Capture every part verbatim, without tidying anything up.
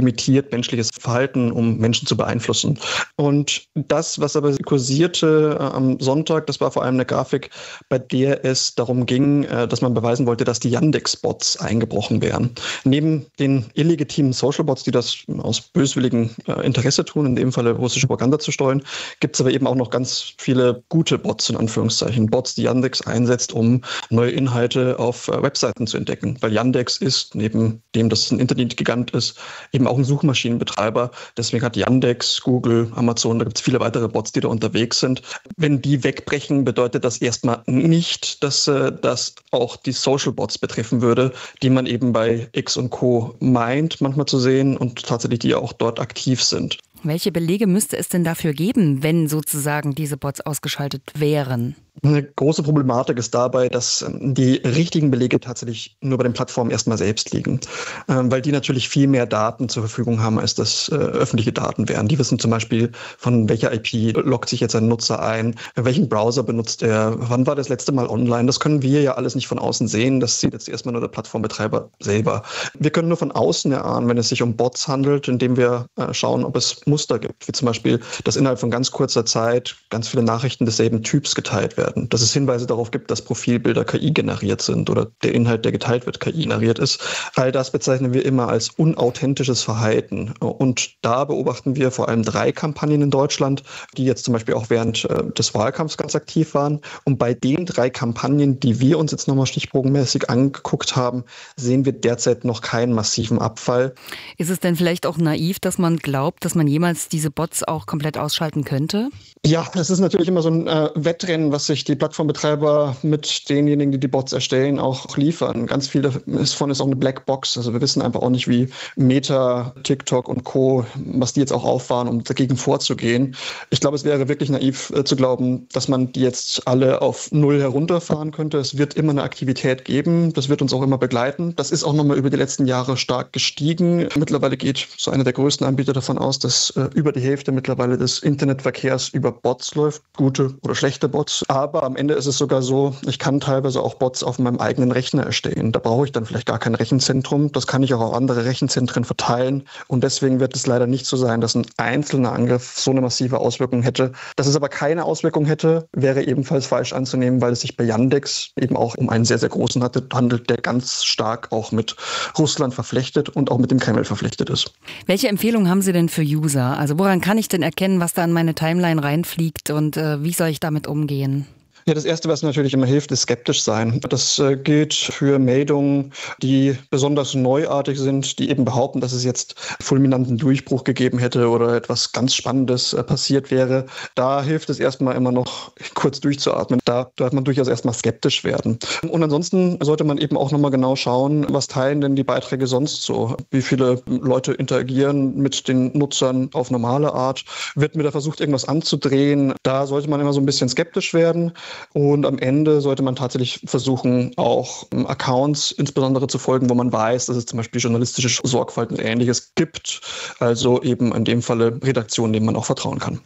imitiert menschliches Verhalten, um Menschen zu beeinflussen. Und das, was aber kursierte äh, am Sonntag, das war vor allem eine Grafik, bei der es darum ging, äh, dass man beweisen wollte, dass die Yandex-Bots eingebrochen wären. Neben den illegitimen Social-Bots, die das aus böswilligem äh, Interesse tun, in dem Falle russische Propaganda zu streuen, gibt es aber eben auch noch ganz viele gute Bots, in Anführungszeichen. Bots, die Yandex einsetzt, um neue Inhalte auf äh, Webseiten zu entdecken. Weil Yandex ist, neben dem, dass es ein Internetgigant ist, eben auch ein Suchmaschinenbetreiber. Deswegen hat Yandex, Google, Amazon, da gibt es viele weitere Bots, die da unterwegs sind. Wenn die wegbrechen, bedeutet das erstmal nicht, dass äh, das auch die Social-Bots betreffen würde, die man eben bei X und Co. meint, manchmal zu sehen und tatsächlich die auch dort aktiv sind. Welche Belege müsste es denn dafür geben, wenn sozusagen diese Bots ausgeschaltet wären? Eine große Problematik ist dabei, dass die richtigen Belege tatsächlich nur bei den Plattformen erstmal selbst liegen, weil die natürlich viel mehr Daten zur Verfügung haben, als das äh, öffentliche Daten wären. Die wissen zum Beispiel, von welcher I P loggt sich jetzt ein Nutzer ein, welchen Browser benutzt er, wann war das letzte Mal online. Das können wir ja alles nicht von außen sehen, das sieht jetzt erstmal nur der Plattformbetreiber selber. Wir können nur von außen erahnen, wenn es sich um Bots handelt, indem wir äh, schauen, ob es Muster gibt, wie zum Beispiel, dass innerhalb von ganz kurzer Zeit ganz viele Nachrichten desselben Typs geteilt werden. Dass es Hinweise darauf gibt, dass Profilbilder K I generiert sind oder der Inhalt, der geteilt wird, K I generiert ist. All das bezeichnen wir immer als unauthentisches Verhalten. Und da beobachten wir vor allem drei Kampagnen in Deutschland, die jetzt zum Beispiel auch während äh, des Wahlkampfs ganz aktiv waren. Und bei den drei Kampagnen, die wir uns jetzt nochmal stichprobenmäßig angeguckt haben, sehen wir derzeit noch keinen massiven Abfall. Ist es denn vielleicht auch naiv, dass man glaubt, dass man jemals diese Bots auch komplett ausschalten könnte? Ja, das ist natürlich immer so ein äh, Wettrennen, was sich die Plattformbetreiber mit denjenigen, die die Bots erstellen, auch liefern. Ganz viel davon ist auch eine Blackbox. Also wir wissen einfach auch nicht, wie Meta, TikTok und Co., was die jetzt auch auffahren, um dagegen vorzugehen. Ich glaube, es wäre wirklich naiv äh, zu glauben, dass man die jetzt alle auf Null herunterfahren könnte. Es wird immer eine Aktivität geben. Das wird uns auch immer begleiten. Das ist auch nochmal über die letzten Jahre stark gestiegen. Mittlerweile geht so einer der größten Anbieter davon aus, dass äh, über die Hälfte mittlerweile des Internetverkehrs über Bots läuft, gute oder schlechte Bots. Aber am Ende ist es sogar so, ich kann teilweise auch Bots auf meinem eigenen Rechner erstellen. Da brauche ich dann vielleicht gar kein Rechenzentrum. Das kann ich auch auf andere Rechenzentren verteilen. Und deswegen wird es leider nicht so sein, dass ein einzelner Angriff so eine massive Auswirkung hätte. Dass es aber keine Auswirkung hätte, wäre ebenfalls falsch anzunehmen, weil es sich bei Yandex eben auch um einen sehr, sehr großen handelt, der ganz stark auch mit Russland verflechtet und auch mit dem Kreml verflechtet ist. Welche Empfehlungen haben Sie denn für User? Also woran kann ich denn erkennen, was da in meine Timeline reinfliegt und äh, wie soll ich damit umgehen? Ja, das Erste, was natürlich immer hilft, ist skeptisch sein. Das äh, gilt für Meldungen, die besonders neuartig sind, die eben behaupten, dass es jetzt fulminanten Durchbruch gegeben hätte oder etwas ganz Spannendes äh, passiert wäre. Da hilft es erstmal immer noch kurz durchzuatmen. Da darf man durchaus erstmal skeptisch werden. Und ansonsten sollte man eben auch nochmal genau schauen, was teilen denn die Beiträge sonst so? Wie viele Leute interagieren mit den Nutzern auf normale Art? Wird mir da versucht, irgendwas anzudrehen? Da sollte man immer so ein bisschen skeptisch werden. Und am Ende sollte man tatsächlich versuchen, auch Accounts insbesondere zu folgen, wo man weiß, dass es zum Beispiel journalistische Sorgfalt und Ähnliches gibt. Also eben in dem Falle Redaktionen, denen man auch vertrauen kann.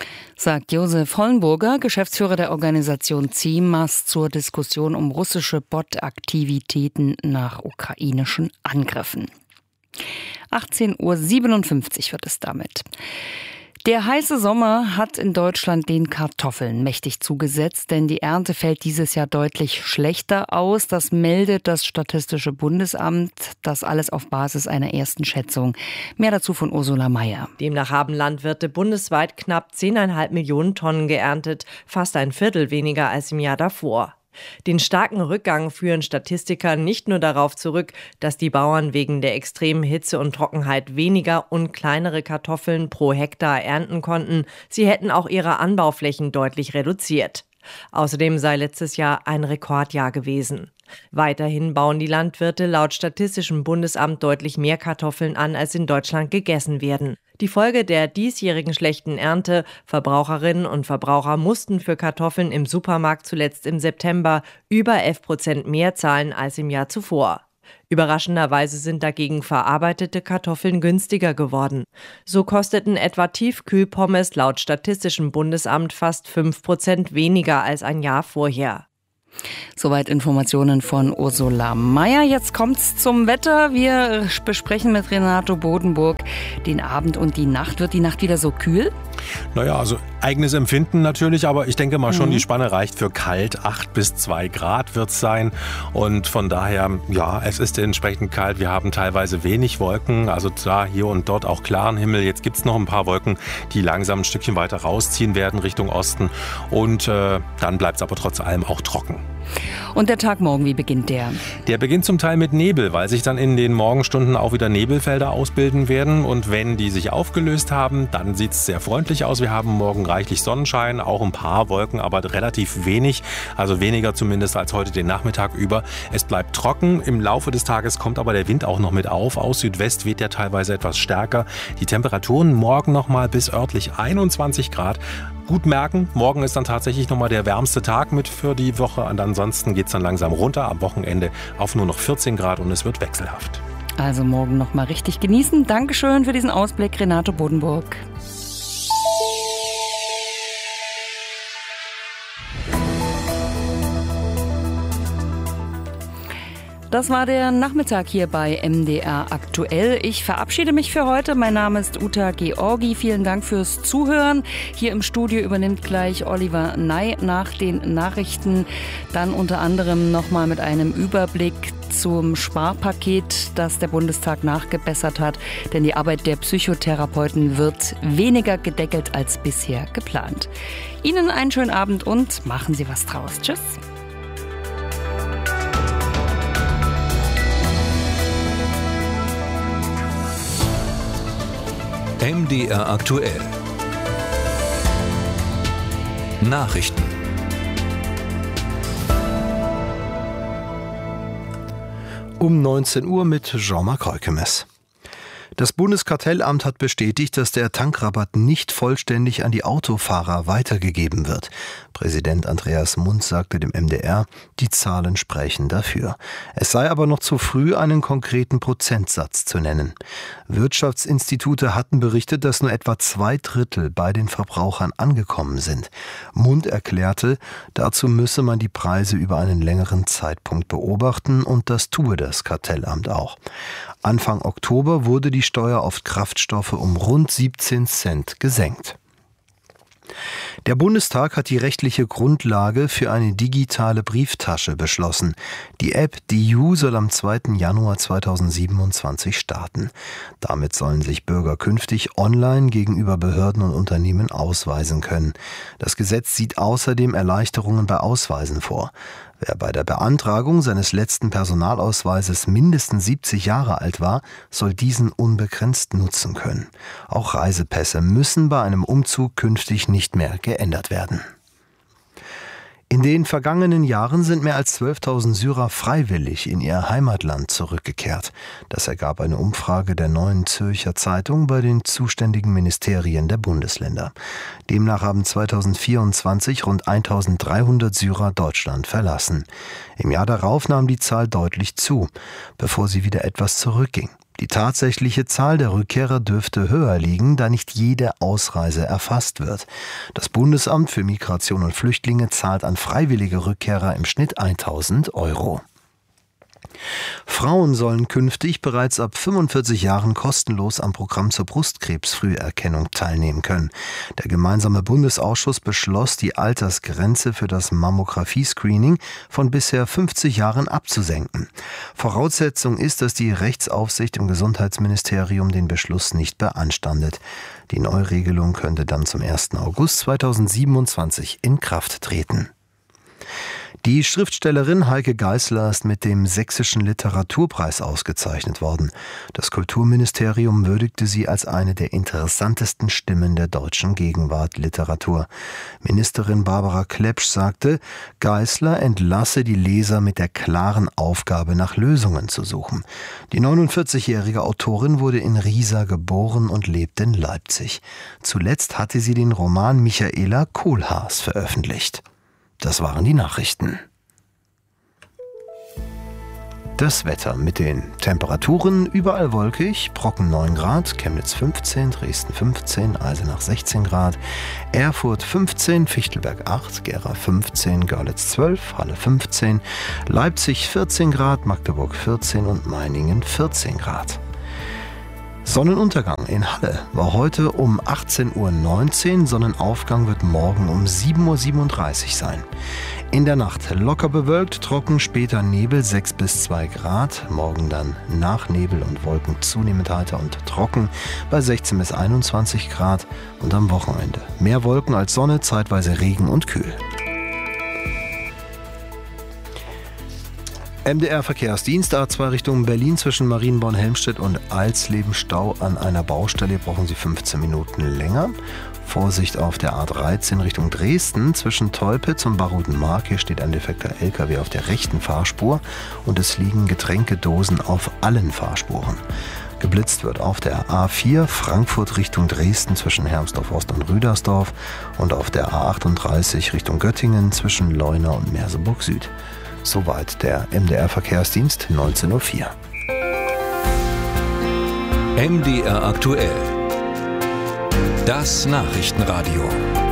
Sagt Josef Hollenburger, Geschäftsführer der Organisation CIMAS, zur Diskussion um russische Bot-Aktivitäten nach ukrainischen Angriffen. achtzehn Uhr siebenundfünfzig wird es damit. Der heiße Sommer hat in Deutschland den Kartoffeln mächtig zugesetzt, denn die Ernte fällt dieses Jahr deutlich schlechter aus. Das meldet das Statistische Bundesamt. Das alles auf Basis einer ersten Schätzung. Mehr dazu von Ursula Mayer. Demnach haben Landwirte bundesweit knapp zehn Komma fünf Millionen Tonnen geerntet, fast ein Viertel weniger als im Jahr davor. Den starken Rückgang führen Statistiker nicht nur darauf zurück, dass die Bauern wegen der extremen Hitze und Trockenheit weniger und kleinere Kartoffeln pro Hektar ernten konnten, sie hätten auch ihre Anbauflächen deutlich reduziert. Außerdem sei letztes Jahr ein Rekordjahr gewesen. Weiterhin bauen die Landwirte laut Statistischem Bundesamt deutlich mehr Kartoffeln an, als in Deutschland gegessen werden. Die Folge der diesjährigen schlechten Ernte: Verbraucherinnen und Verbraucher mussten für Kartoffeln im Supermarkt zuletzt im September über elf Prozent mehr zahlen als im Jahr zuvor. Überraschenderweise sind dagegen verarbeitete Kartoffeln günstiger geworden. So kosteten etwa Tiefkühlpommes laut Statistischem Bundesamt fast fünf Prozent weniger als ein Jahr vorher. Soweit Informationen von Ursula Mayer. Jetzt kommt's zum Wetter. Wir besprechen mit Renato Bodenburg den Abend und die Nacht. Wird die Nacht wieder so kühl? Naja, also eigenes Empfinden natürlich, aber ich denke mal schon, Mhm. die Spanne reicht für kalt. acht bis zwei Grad wird es sein. Und von daher, ja, es ist entsprechend kalt. Wir haben teilweise wenig Wolken, also da hier und dort auch klaren Himmel. Jetzt gibt es noch ein paar Wolken, die langsam ein Stückchen weiter rausziehen werden Richtung Osten. Und äh, dann bleibt es aber trotz allem auch trocken. Und der Tag morgen, wie beginnt der? Der beginnt zum Teil mit Nebel, weil sich dann in den Morgenstunden auch wieder Nebelfelder ausbilden werden. Und wenn die sich aufgelöst haben, dann sieht es sehr freundlich aus. Wir haben morgen reichlich Sonnenschein, auch ein paar Wolken, aber relativ wenig. Also weniger zumindest als heute den Nachmittag über. Es bleibt trocken. Im Laufe des Tages kommt aber der Wind auch noch mit auf. Aus Südwest weht der teilweise etwas stärker. Die Temperaturen morgen noch mal bis örtlich einundzwanzig Grad. Gut merken, morgen ist dann tatsächlich nochmal der wärmste Tag mit für die Woche. Und ansonsten geht es dann langsam runter am Wochenende auf nur noch vierzehn Grad und es wird wechselhaft. Also morgen noch mal richtig genießen. Dankeschön für diesen Ausblick, Renato Bodenburg. Das war der Nachmittag hier bei M D R Aktuell. Ich verabschiede mich für heute. Mein Name ist Uta Georgi. Vielen Dank fürs Zuhören. Hier im Studio übernimmt gleich Oliver Ney nach den Nachrichten. Dann unter anderem nochmal mit einem Überblick zum Sparpaket, das der Bundestag nachgebessert hat. Denn die Arbeit der Psychotherapeuten wird weniger gedeckelt als bisher geplant. Ihnen einen schönen Abend und machen Sie was draus. Tschüss. M D R Aktuell. Nachrichten. Um neunzehn Uhr mit Jean-Marc Reukemes. Das Bundeskartellamt hat bestätigt, dass der Tankrabatt nicht vollständig an die Autofahrer weitergegeben wird. Präsident Andreas Munz sagte dem M D R, die Zahlen sprechen dafür. Es sei aber noch zu früh, einen konkreten Prozentsatz zu nennen. Wirtschaftsinstitute hatten berichtet, dass nur etwa zwei Drittel bei den Verbrauchern angekommen sind. Munz erklärte, dazu müsse man die Preise über einen längeren Zeitpunkt beobachten und das tue das Kartellamt auch. Anfang Oktober wurde die Steuer auf Kraftstoffe um rund siebzehn Cent gesenkt. Der Bundestag hat die rechtliche Grundlage für eine digitale Brieftasche beschlossen. Die App D I U soll am zweiten Januar zweitausendsiebenundzwanzig starten. Damit sollen sich Bürger künftig online gegenüber Behörden und Unternehmen ausweisen können. Das Gesetz sieht außerdem Erleichterungen bei Ausweisen vor. Wer bei der Beantragung seines letzten Personalausweises mindestens siebzig Jahre alt war, soll diesen unbegrenzt nutzen können. Auch Reisepässe müssen bei einem Umzug künftig nicht mehr geändert werden. In den vergangenen Jahren sind mehr als zwölftausend Syrer freiwillig in ihr Heimatland zurückgekehrt. Das ergab eine Umfrage der Neuen Zürcher Zeitung bei den zuständigen Ministerien der Bundesländer. Demnach haben zweitausendvierundzwanzig rund eintausenddreihundert Syrer Deutschland verlassen. Im Jahr darauf nahm die Zahl deutlich zu, bevor sie wieder etwas zurückging. Die tatsächliche Zahl der Rückkehrer dürfte höher liegen, da nicht jede Ausreise erfasst wird. Das Bundesamt für Migration und Flüchtlinge zahlt an freiwillige Rückkehrer im Schnitt eintausend Euro. Frauen sollen künftig bereits ab fünfundvierzig Jahren kostenlos am Programm zur Brustkrebsfrüherkennung teilnehmen können. Der gemeinsame Bundesausschuss beschloss, die Altersgrenze für das Mammographie-Screening von bisher fünfzig Jahren abzusenken. Voraussetzung ist, dass die Rechtsaufsicht im Gesundheitsministerium den Beschluss nicht beanstandet. Die Neuregelung könnte dann zum ersten August zweitausendsiebenundzwanzig in Kraft treten. Die Schriftstellerin Heike Geisler ist mit dem Sächsischen Literaturpreis ausgezeichnet worden. Das Kulturministerium würdigte sie als eine der interessantesten Stimmen der deutschen Gegenwartliteratur. Ministerin Barbara Klepsch sagte, Geisler entlasse die Leser mit der klaren Aufgabe, nach Lösungen zu suchen. Die neunundvierzigjährige Autorin wurde in Riesa geboren und lebt in Leipzig. Zuletzt hatte sie den Roman Michaela Kohlhaas veröffentlicht. Das waren die Nachrichten. Das Wetter mit den Temperaturen überall wolkig, Brocken neun Grad, Chemnitz fünfzehn, Dresden fünfzehn, Eisenach sechzehn Grad, Erfurt fünfzehn, Fichtelberg acht, Gera fünfzehn, Görlitz zwölf, Halle fünfzehn, Leipzig vierzehn Grad, Magdeburg vierzehn und Meiningen vierzehn Grad. Sonnenuntergang in Halle war heute um achtzehn Uhr neunzehn, Sonnenaufgang wird morgen um sieben Uhr siebenunddreißig sein. In der Nacht locker bewölkt, trocken, später Nebel sechs bis zwei Grad, morgen dann nach Nebel und Wolken zunehmend heiter und trocken bei sechzehn bis einundzwanzig Grad und am Wochenende mehr Wolken als Sonne, zeitweise Regen und kühl. M D R-Verkehrsdienst A zwei Richtung Berlin zwischen Marienborn-Helmstedt und Alsleben Stau an einer Baustelle, brauchen Sie fünfzehn Minuten länger. Vorsicht auf der A dreizehn Richtung Dresden zwischen Teupitz und Barudenmark. Hier steht ein defekter L K W auf der rechten Fahrspur und es liegen Getränkedosen auf allen Fahrspuren. Geblitzt wird auf der A vier Frankfurt Richtung Dresden zwischen Hermsdorf Ost und Rüdersdorf und auf der A achtunddreißig Richtung Göttingen zwischen Leuna und Merseburg Süd. Soweit der M D R-Verkehrsdienst neunzehn Uhr vier. M D R aktuell. Das Nachrichtenradio.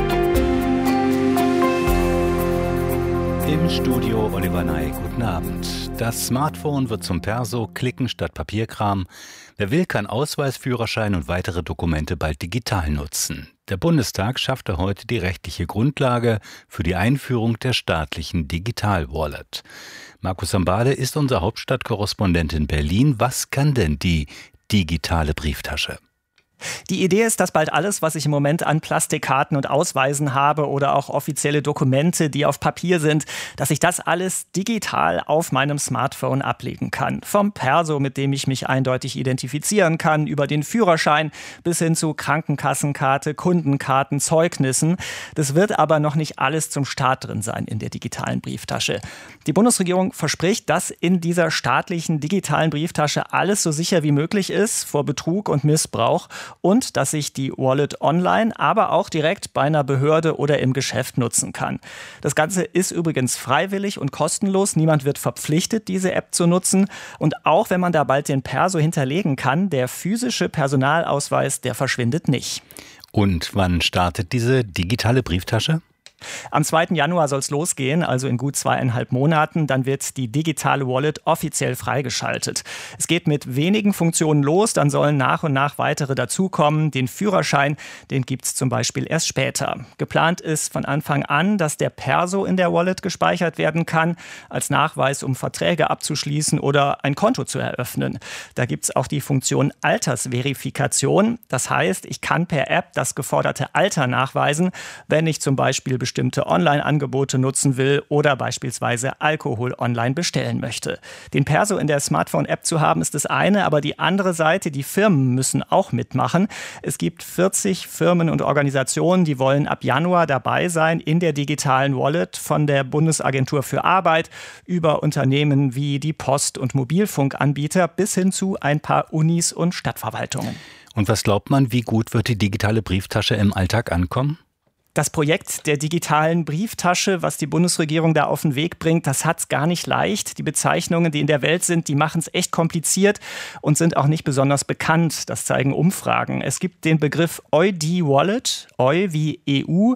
Im Studio Oliver Ney, guten Abend. Das Smartphone wird zum Perso, klicken statt Papierkram. Wer will, kann Ausweis, Führerschein und weitere Dokumente bald digital nutzen. Der Bundestag schaffte heute die rechtliche Grundlage für die Einführung der staatlichen Digital-Wallet. Markus Sambale ist unser Hauptstadtkorrespondent in Berlin. Was kann denn die digitale Brieftasche? Die Idee ist, dass bald alles, was ich im Moment an Plastikkarten und Ausweisen habe oder auch offizielle Dokumente, die auf Papier sind, dass ich das alles digital auf meinem Smartphone ablegen kann. Vom Perso, mit dem ich mich eindeutig identifizieren kann, über den Führerschein bis hin zu Krankenkassenkarte, Kundenkarten, Zeugnissen. Das wird aber noch nicht alles zum Start drin sein in der digitalen Brieftasche. Die Bundesregierung verspricht, dass in dieser staatlichen digitalen Brieftasche alles so sicher wie möglich ist vor Betrug und Missbrauch. Und dass ich die Wallet online, aber auch direkt bei einer Behörde oder im Geschäft nutzen kann. Das Ganze ist übrigens freiwillig und kostenlos. Niemand wird verpflichtet, diese App zu nutzen. Und auch wenn man da bald den Perso hinterlegen kann, der physische Personalausweis, der verschwindet nicht. Und wann startet diese digitale Brieftasche? Am zweiten Januar soll es losgehen, also in gut zweieinhalb Monaten. Dann wird die digitale Wallet offiziell freigeschaltet. Es geht mit wenigen Funktionen los, dann sollen nach und nach weitere dazukommen. Den Führerschein, den gibt es zum Beispiel erst später. Geplant ist von Anfang an, dass der Perso in der Wallet gespeichert werden kann, als Nachweis, um Verträge abzuschließen oder ein Konto zu eröffnen. Da gibt es auch die Funktion Altersverifikation. Das heißt, ich kann per App das geforderte Alter nachweisen, wenn ich zum Beispiel bestimmte Online-Angebote nutzen will oder beispielsweise Alkohol online bestellen möchte. Den Perso in der Smartphone-App zu haben, ist das eine, aber die andere Seite, die Firmen müssen auch mitmachen. Es gibt vierzig Firmen und Organisationen, die wollen ab Januar dabei sein in der digitalen Wallet, von der Bundesagentur für Arbeit über Unternehmen wie die Post- und Mobilfunkanbieter bis hin zu ein paar Unis und Stadtverwaltungen. Und was glaubt man, wie gut wird die digitale Brieftasche im Alltag ankommen? Das Projekt der digitalen Brieftasche, was die Bundesregierung da auf den Weg bringt, das hat es gar nicht leicht. Die Bezeichnungen, die in der Welt sind, die machen es echt kompliziert und sind auch nicht besonders bekannt. Das zeigen Umfragen. Es gibt den Begriff E U D I-Wallet, E U wie E U,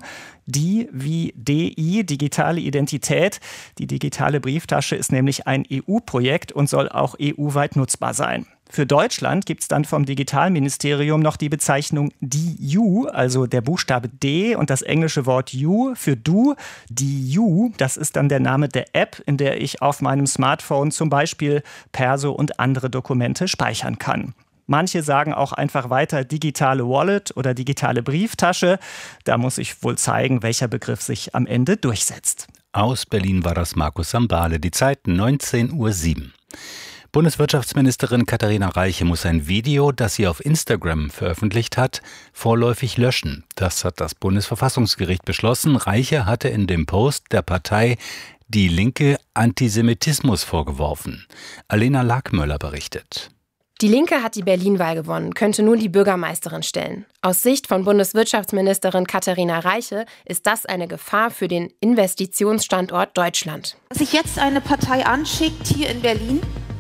D wie D I, digitale Identität. Die digitale Brieftasche ist nämlich ein E U-Projekt und soll auch E U-weit nutzbar sein. Für Deutschland gibt es dann vom Digitalministerium noch die Bezeichnung D U, also der Buchstabe D und das englische Wort You für Du. D U, das ist dann der Name der App, in der ich auf meinem Smartphone zum Beispiel Perso und andere Dokumente speichern kann. Manche sagen auch einfach weiter digitale Wallet oder digitale Brieftasche. Da muss ich wohl zeigen, welcher Begriff sich am Ende durchsetzt. Aus Berlin war das Markus Sambale. Die Zeit neunzehn Uhr sieben. Bundeswirtschaftsministerin Katharina Reiche muss ein Video, das sie auf Instagram veröffentlicht hat, vorläufig löschen. Das hat das Bundesverfassungsgericht beschlossen. Reiche hatte in dem Post der Partei Die Linke Antisemitismus vorgeworfen. Alena Lackmöller berichtet. Die Linke hat die Berlin-Wahl gewonnen, könnte nun die Bürgermeisterin stellen. Aus Sicht von Bundeswirtschaftsministerin Katharina Reiche ist das eine Gefahr für den Investitionsstandort Deutschland. Dass sich jetzt eine Partei anschickt hier in Berlin,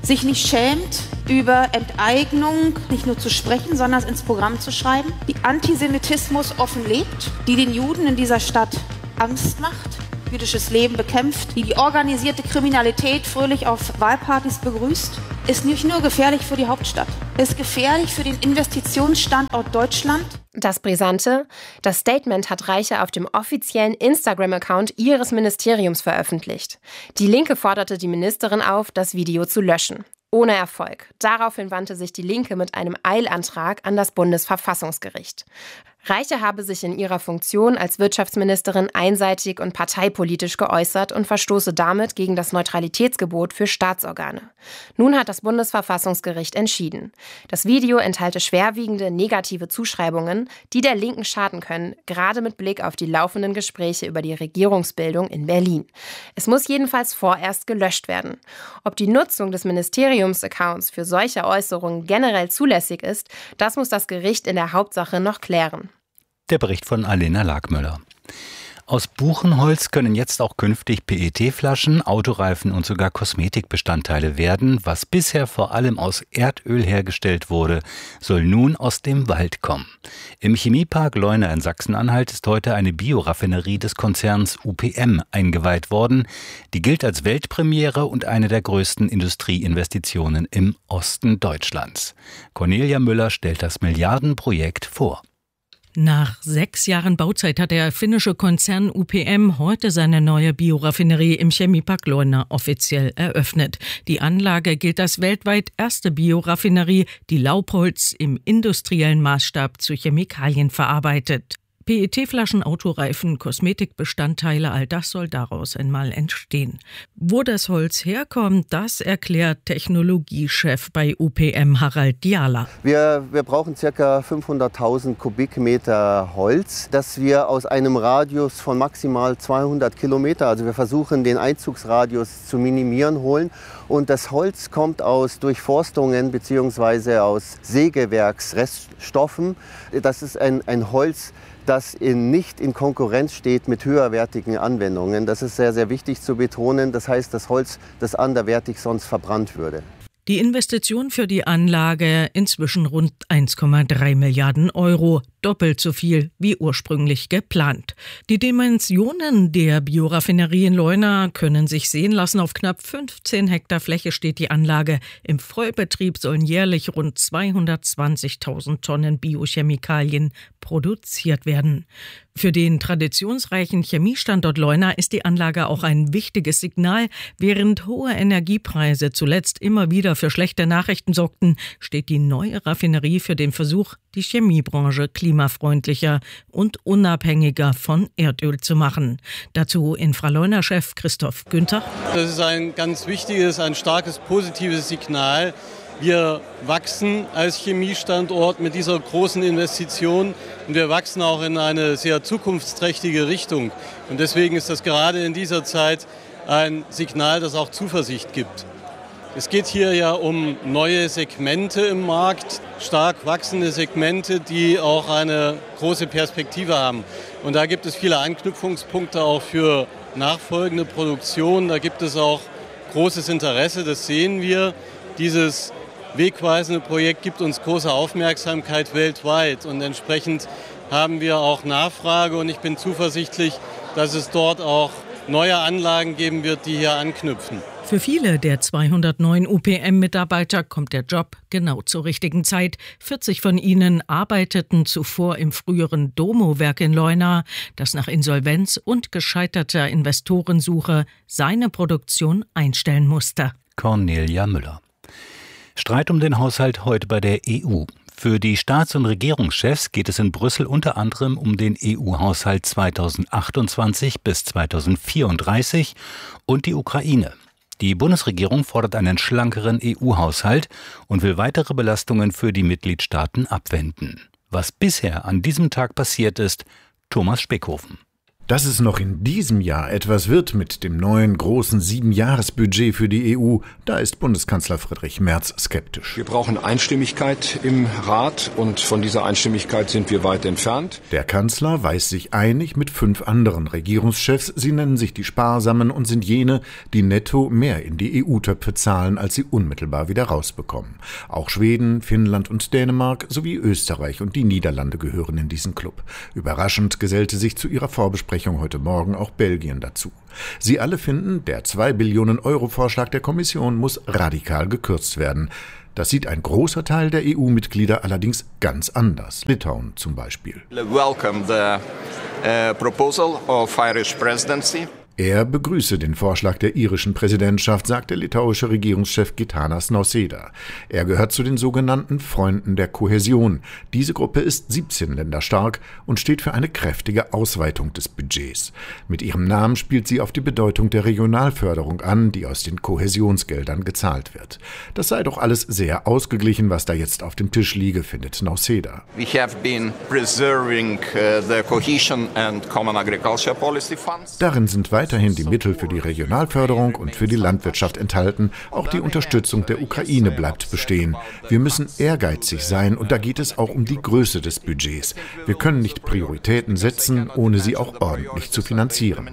sich nicht schämt, über Enteignung nicht nur zu sprechen, sondern es ins Programm zu schreiben, die Antisemitismus offen lebt, die den Juden in dieser Stadt Angst macht, jüdisches Leben bekämpft, die die organisierte Kriminalität fröhlich auf Wahlpartys begrüßt, ist nicht nur gefährlich für die Hauptstadt, ist gefährlich für den Investitionsstandort Deutschland. Das Brisante: Das Statement hat Reiche auf dem offiziellen Instagram-Account ihres Ministeriums veröffentlicht. Die Linke forderte die Ministerin auf, das Video zu löschen. Ohne Erfolg. Daraufhin wandte sich die Linke mit einem Eilantrag an das Bundesverfassungsgericht. Reiche habe sich in ihrer Funktion als Wirtschaftsministerin einseitig und parteipolitisch geäußert und verstoße damit gegen das Neutralitätsgebot für Staatsorgane. Nun hat das Bundesverfassungsgericht entschieden. Das Video enthalte schwerwiegende negative Zuschreibungen, die der Linken schaden können, gerade mit Blick auf die laufenden Gespräche über die Regierungsbildung in Berlin. Es muss jedenfalls vorerst gelöscht werden. Ob die Nutzung des Ministeriumsaccounts für solche Äußerungen generell zulässig ist, das muss das Gericht in der Hauptsache noch klären. Der Bericht von Alena Lagmöller. Aus Buchenholz können jetzt auch künftig P E T-Flaschen, Autoreifen und sogar Kosmetikbestandteile werden. Was bisher vor allem aus Erdöl hergestellt wurde, soll nun aus dem Wald kommen. Im Chemiepark Leuna in Sachsen-Anhalt ist heute eine Bioraffinerie des Konzerns U P M eingeweiht worden. Die gilt als Weltpremiere und eine der größten Industrieinvestitionen im Osten Deutschlands. Cornelia Müller stellt das Milliardenprojekt vor. Nach sechs Jahren Bauzeit hat der finnische Konzern U P M heute seine neue Bioraffinerie im Chemiepark Leuna offiziell eröffnet. Die Anlage gilt als weltweit erste Bioraffinerie, die Laubholz im industriellen Maßstab zu Chemikalien verarbeitet. P E T-Flaschen, Autoreifen, Kosmetikbestandteile, all das soll daraus einmal entstehen. Wo das Holz herkommt, das erklärt Technologiechef bei U P M Harald Diala. Wir, wir brauchen ca. fünfhunderttausend Kubikmeter Holz, das wir aus einem Radius von maximal zweihundert Kilometer, also wir versuchen den Einzugsradius zu minimieren, holen. Und das Holz kommt aus Durchforstungen bzw. aus Sägewerksreststoffen. Das ist ein, ein Holz, das in, nicht in Konkurrenz steht mit höherwertigen Anwendungen. Das ist sehr, sehr wichtig zu betonen. Das heißt, das Holz, das anderwertig sonst verbrannt würde. Die Investition für die Anlage inzwischen rund eins Komma drei Milliarden Euro, doppelt so viel wie ursprünglich geplant. Die Dimensionen der Bioraffinerie in Leuna können sich sehen lassen. Auf knapp fünfzehn Hektar Fläche steht die Anlage. Im Vollbetrieb sollen jährlich rund zweihundertzwanzigtausend Tonnen Biochemikalien produziert werden. Für den traditionsreichen Chemiestandort Leuna ist die Anlage auch ein wichtiges Signal. Während hohe Energiepreise zuletzt immer wieder für schlechte Nachrichten sorgten, steht die neue Raffinerie für den Versuch, die Chemiebranche klimafreundlicher und unabhängiger von Erdöl zu machen. Dazu Infraleuna-Chef Christoph Günther. Das ist ein ganz wichtiges, ein starkes, positives Signal. Wir wachsen als Chemiestandort mit dieser großen Investition und wir wachsen auch in eine sehr zukunftsträchtige Richtung. Und deswegen ist das gerade in dieser Zeit ein Signal, das auch Zuversicht gibt. Es geht hier ja um neue Segmente im Markt, stark wachsende Segmente, die auch eine große Perspektive haben. Und da gibt es viele Anknüpfungspunkte auch für nachfolgende Produktion. Da gibt es auch großes Interesse, das sehen wir. Dieses wegweisende Projekt gibt uns große Aufmerksamkeit weltweit und entsprechend haben wir auch Nachfrage und ich bin zuversichtlich, dass es dort auch neue Anlagen geben wird, die hier anknüpfen. Für viele der zweihundertneun U P M-Mitarbeiter kommt der Job genau zur richtigen Zeit. vierzig von ihnen arbeiteten zuvor im früheren Domo-Werk in Leuna, das nach Insolvenz und gescheiterter Investorensuche seine Produktion einstellen musste. Cornelia Müller. Streit um den Haushalt heute bei der E U. Für die Staats- und Regierungschefs geht es in Brüssel unter anderem um den E U-Haushalt zweitausendachtundzwanzig bis zweitausendvierunddreißig und die Ukraine. Die Bundesregierung fordert einen schlankeren E U-Haushalt und will weitere Belastungen für die Mitgliedstaaten abwenden. Was bisher an diesem Tag passiert ist, Thomas Speckhofen. Dass es noch in diesem Jahr etwas wird mit dem neuen großen Siebenjahresbudget für die E U, da ist Bundeskanzler Friedrich Merz skeptisch. Wir brauchen Einstimmigkeit im Rat und von dieser Einstimmigkeit sind wir weit entfernt. Der Kanzler weiß sich einig mit fünf anderen Regierungschefs. Sie nennen sich die Sparsamen und sind jene, die netto mehr in die E U-Töpfe zahlen, als sie unmittelbar wieder rausbekommen. Auch Schweden, Finnland und Dänemark sowie Österreich und die Niederlande gehören in diesen Club. Überraschend gesellte sich zu ihrer Vorbesprechung heute Morgen auch Belgien dazu. Sie alle finden, der zwei Billionen Euro Vorschlag der Kommission muss radikal gekürzt werden. Das sieht ein großer Teil der E U-Mitglieder allerdings ganz anders. Litauen zum Beispiel. Welcome the uh, proposal of Irish presidency. Er begrüße den Vorschlag der irischen Präsidentschaft, sagt der litauische Regierungschef Gitanas Nausėda. Er gehört zu den sogenannten Freunden der Kohäsion. Diese Gruppe ist siebzehn Länder stark und steht für eine kräftige Ausweitung des Budgets. Mit ihrem Namen spielt sie auf die Bedeutung der Regionalförderung an, die aus den Kohäsionsgeldern gezahlt wird. Das sei doch alles sehr ausgeglichen, was da jetzt auf dem Tisch liege, findet Nausėda. We have been preserving uh, the cohesion and common agriculture policy funds. Darin sind weiterhin die Mittel für die Regionalförderung und für die Landwirtschaft enthalten. Auch die Unterstützung der Ukraine bleibt bestehen. Wir müssen ehrgeizig sein und da geht es auch um die Größe des Budgets. Wir können nicht Prioritäten setzen, ohne sie auch ordentlich zu finanzieren.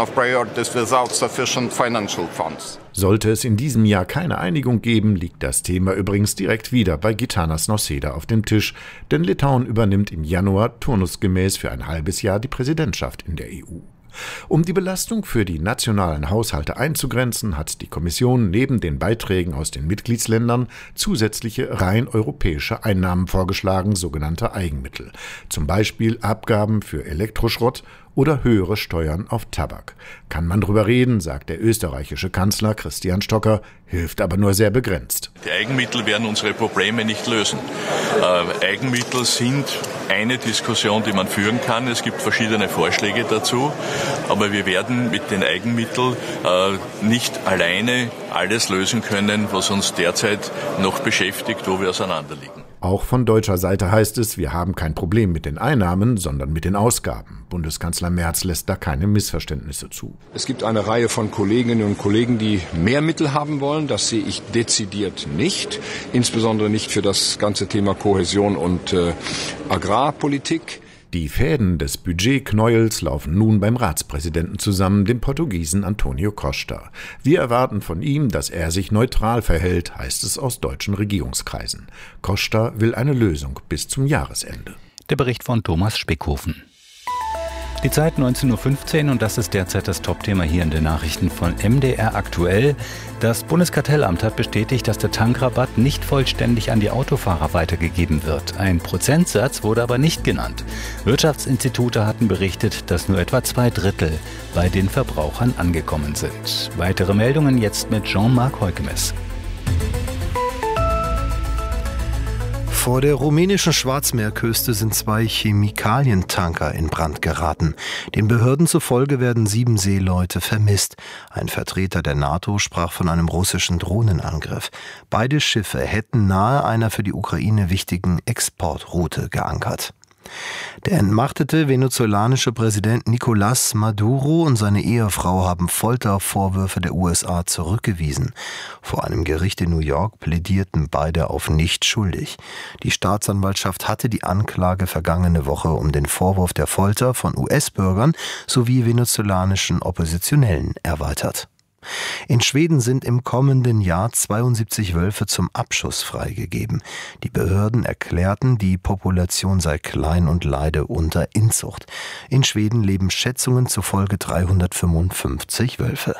Sollte es in diesem Jahr keine Einigung geben, liegt das Thema übrigens direkt wieder bei Gitanas Nausėda auf dem Tisch, denn Litauen übernimmt im Januar turnusgemäß für ein halbes Jahr die Präsidentschaft in der E U. Um die Belastung für die nationalen Haushalte einzugrenzen, hat die Kommission neben den Beiträgen aus den Mitgliedsländern zusätzliche rein europäische Einnahmen vorgeschlagen, sogenannte Eigenmittel. Zum Beispiel Abgaben für Elektroschrott oder höhere Steuern auf Tabak. Kann man drüber reden, sagt der österreichische Kanzler Christian Stocker, hilft aber nur sehr begrenzt. Die Eigenmittel werden unsere Probleme nicht lösen. Äh, Eigenmittel sind eine Diskussion, die man führen kann. Es gibt verschiedene Vorschläge dazu, aber wir werden mit den Eigenmitteln äh, nicht alleine alles lösen können, was uns derzeit noch beschäftigt, wo wir auseinanderliegen. Auch von deutscher Seite heißt es, wir haben kein Problem mit den Einnahmen, sondern mit den Ausgaben. Bundeskanzler Merz lässt da keine Missverständnisse zu. Es gibt eine Reihe von Kolleginnen und Kollegen, die mehr Mittel haben wollen. Das sehe ich dezidiert nicht. Insbesondere nicht für das ganze Thema Kohäsion und äh, Agrarpolitik. Die Fäden des Budgetknäuels laufen nun beim Ratspräsidenten zusammen, dem Portugiesen Antonio Costa. Wir erwarten von ihm, dass er sich neutral verhält, heißt es aus deutschen Regierungskreisen. Costa will eine Lösung bis zum Jahresende. Der Bericht von Thomas Spickhofen. Die Zeit neunzehn Uhr fünfzehn und das ist derzeit das Topthema hier in den Nachrichten von M D R aktuell. Das Bundeskartellamt hat bestätigt, dass der Tankrabatt nicht vollständig an die Autofahrer weitergegeben wird. Ein Prozentsatz wurde aber nicht genannt. Wirtschaftsinstitute hatten berichtet, dass nur etwa zwei Drittel bei den Verbrauchern angekommen sind. Weitere Meldungen jetzt mit Jean-Marc Heukemes. Vor der rumänischen Schwarzmeerküste sind zwei Chemikalientanker in Brand geraten. Den Behörden zufolge werden sieben Seeleute vermisst. Ein Vertreter der NATO sprach von einem russischen Drohnenangriff. Beide Schiffe hätten nahe einer für die Ukraine wichtigen Exportroute geankert. Der entmachtete venezolanische Präsident Nicolás Maduro und seine Ehefrau haben Foltervorwürfe der U S A zurückgewiesen. Vor einem Gericht in New York plädierten beide auf nicht schuldig. Die Staatsanwaltschaft hatte die Anklage vergangene Woche um den Vorwurf der Folter von U S-Bürgern sowie venezolanischen Oppositionellen erweitert. In Schweden sind im kommenden Jahr zweiundsiebzig Wölfe zum Abschuss freigegeben. Die Behörden erklärten, die Population sei klein und leide unter Inzucht. In Schweden leben Schätzungen zufolge dreihundertfünfundfünfzig Wölfe.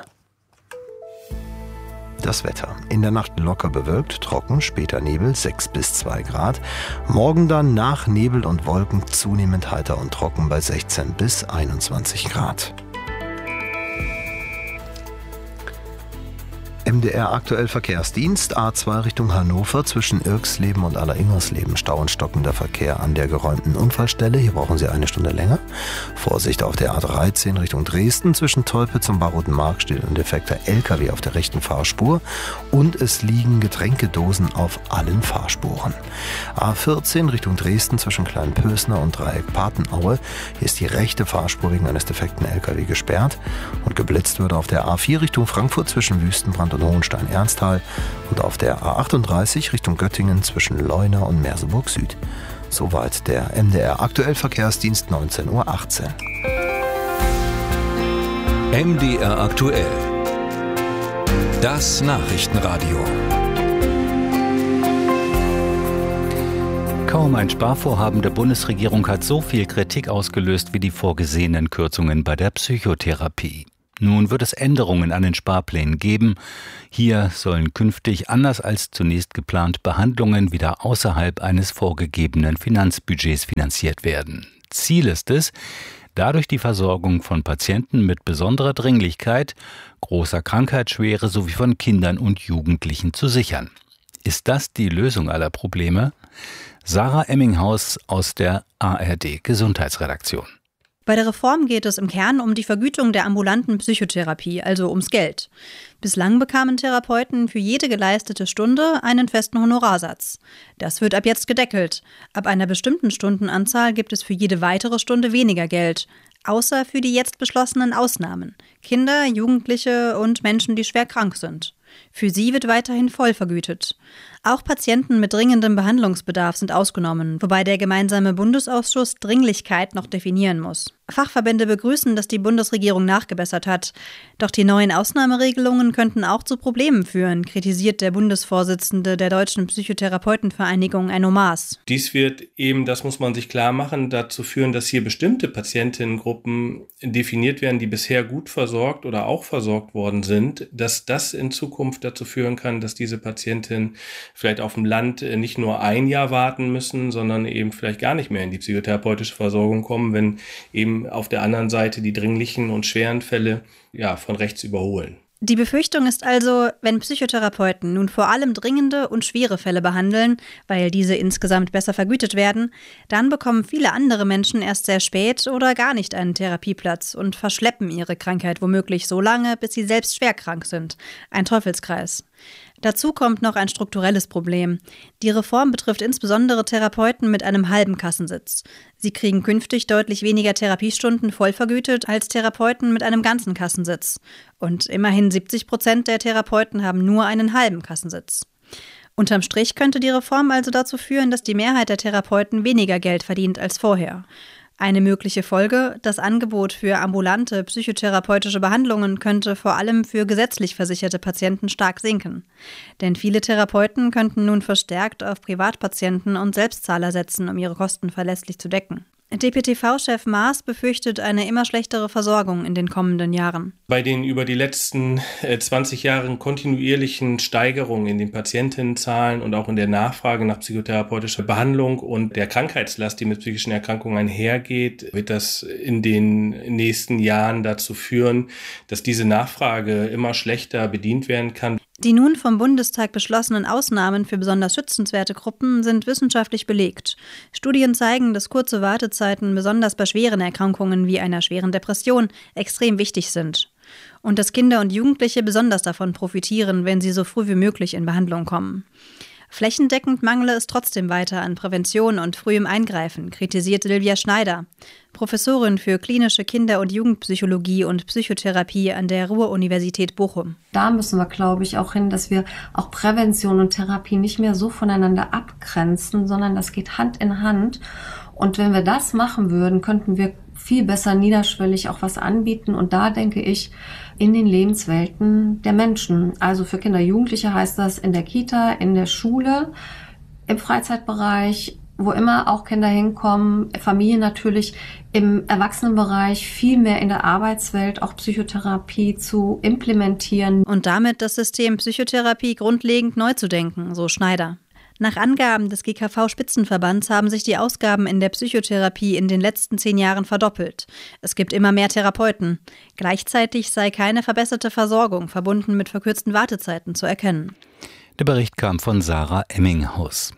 Das Wetter. In der Nacht locker bewölkt, trocken, später Nebel, sechs bis zwei Grad. Morgen dann nach Nebel und Wolken zunehmend heiter und trocken bei sechzehn bis einundzwanzig Grad. M D R aktuell Verkehrsdienst, A zwei Richtung Hannover zwischen Irksleben und Alleringmersleben. Stau und stockender Verkehr an der geräumten Unfallstelle. Hier brauchen Sie eine Stunde länger. Vorsicht auf der A dreizehn Richtung Dresden zwischen Tolpitz und Barodenmark steht ein defekter L K W auf der rechten Fahrspur. Und es liegen Getränkedosen auf allen Fahrspuren. A vierzehn Richtung Dresden zwischen Kleinpösner und Dreieck Patenaue. Hier ist die rechte Fahrspur wegen eines defekten L K W gesperrt. Und geblitzt wird auf der A vier Richtung Frankfurt zwischen Wüstenbrand und Hohenstein-Ernsthal und auf der A achtunddreißig Richtung Göttingen zwischen Leuna und Merseburg Süd. Soweit der M D R aktuell Verkehrsdienst neunzehn Uhr achtzehn. M D R aktuell. Das Nachrichtenradio. Kaum ein Sparvorhaben der Bundesregierung hat so viel Kritik ausgelöst wie die vorgesehenen Kürzungen bei der Psychotherapie. Nun wird es Änderungen an den Sparplänen geben. Hier sollen künftig, anders als zunächst geplant, Behandlungen wieder außerhalb eines vorgegebenen Finanzbudgets finanziert werden. Ziel ist es, dadurch die Versorgung von Patienten mit besonderer Dringlichkeit, großer Krankheitsschwere sowie von Kindern und Jugendlichen zu sichern. Ist das die Lösung aller Probleme? Sarah Emminghaus aus der A R D Gesundheitsredaktion. Bei der Reform geht es im Kern um die Vergütung der ambulanten Psychotherapie, also ums Geld. Bislang bekamen Therapeuten für jede geleistete Stunde einen festen Honorarsatz. Das wird ab jetzt gedeckelt. Ab einer bestimmten Stundenanzahl gibt es für jede weitere Stunde weniger Geld. Außer für die jetzt beschlossenen Ausnahmen. Kinder, Jugendliche und Menschen, die schwer krank sind. Für sie wird weiterhin voll vergütet. Auch Patienten mit dringendem Behandlungsbedarf sind ausgenommen, wobei der gemeinsame Bundesausschuss Dringlichkeit noch definieren muss. Fachverbände begrüßen, dass die Bundesregierung nachgebessert hat. Doch die neuen Ausnahmeregelungen könnten auch zu Problemen führen, kritisiert der Bundesvorsitzende der Deutschen Psychotherapeutenvereinigung, Enno Maas. Dies wird eben, das muss man sich klar machen, dazu führen, dass hier bestimmte Patientinnengruppen definiert werden, die bisher gut versorgt oder auch versorgt worden sind, dass das in Zukunft dazu führen kann, dass diese Patientinnen vielleicht auf dem Land nicht nur ein Jahr warten müssen, sondern eben vielleicht gar nicht mehr in die psychotherapeutische Versorgung kommen, wenn eben auf der anderen Seite die dringlichen und schweren Fälle ja von rechts überholen. Die Befürchtung ist also, wenn Psychotherapeuten nun vor allem dringende und schwere Fälle behandeln, weil diese insgesamt besser vergütet werden, dann bekommen viele andere Menschen erst sehr spät oder gar nicht einen Therapieplatz und verschleppen ihre Krankheit womöglich so lange, bis sie selbst schwer krank sind. Ein Teufelskreis. Dazu kommt noch ein strukturelles Problem. Die Reform betrifft insbesondere Therapeuten mit einem halben Kassensitz. Sie kriegen künftig deutlich weniger Therapiestunden voll vergütet als Therapeuten mit einem ganzen Kassensitz. Und immerhin siebzig Prozent der Therapeuten haben nur einen halben Kassensitz. Unterm Strich könnte die Reform also dazu führen, dass die Mehrheit der Therapeuten weniger Geld verdient als vorher. Eine mögliche Folge: Das Angebot für ambulante psychotherapeutische Behandlungen könnte vor allem für gesetzlich versicherte Patienten stark sinken. Denn viele Therapeuten könnten nun verstärkt auf Privatpatienten und Selbstzahler setzen, um ihre Kosten verlässlich zu decken. D P T V-Chef Maas befürchtet eine immer schlechtere Versorgung in den kommenden Jahren. Bei den über die letzten zwanzig Jahren kontinuierlichen Steigerungen in den Patientenzahlen und auch in der Nachfrage nach psychotherapeutischer Behandlung und der Krankheitslast, die mit psychischen Erkrankungen einhergeht, wird das in den nächsten Jahren dazu führen, dass diese Nachfrage immer schlechter bedient werden kann. Die nun vom Bundestag beschlossenen Ausnahmen für besonders schützenswerte Gruppen sind wissenschaftlich belegt. Studien zeigen, dass kurze Wartezeiten besonders bei schweren Erkrankungen wie einer schweren Depression extrem wichtig sind. Und dass Kinder und Jugendliche besonders davon profitieren, wenn sie so früh wie möglich in Behandlung kommen. Flächendeckend mangle es trotzdem weiter an Prävention und frühem Eingreifen, kritisiert Silvia Schneider, Professorin für klinische Kinder- und Jugendpsychologie und Psychotherapie an der Ruhr-Universität Bochum. Da müssen wir, glaube ich, auch hin, dass wir auch Prävention und Therapie nicht mehr so voneinander abgrenzen, sondern das geht Hand in Hand. Und wenn wir das machen würden, könnten wir viel besser niederschwellig auch was anbieten. Und da denke ich, in den Lebenswelten der Menschen. Also für Kinder, Jugendliche heißt das in der Kita, in der Schule, im Freizeitbereich, wo immer auch Kinder hinkommen, Familien natürlich, im Erwachsenenbereich viel mehr in der Arbeitswelt auch Psychotherapie zu implementieren. Und damit das System Psychotherapie grundlegend neu zu denken, so Schneider. Nach Angaben des G K V-Spitzenverbands haben sich die Ausgaben in der Psychotherapie in den letzten zehn Jahren verdoppelt. Es gibt immer mehr Therapeuten. Gleichzeitig sei keine verbesserte Versorgung, verbunden mit verkürzten Wartezeiten, zu erkennen. Der Bericht kam von Sarah Emminghaus.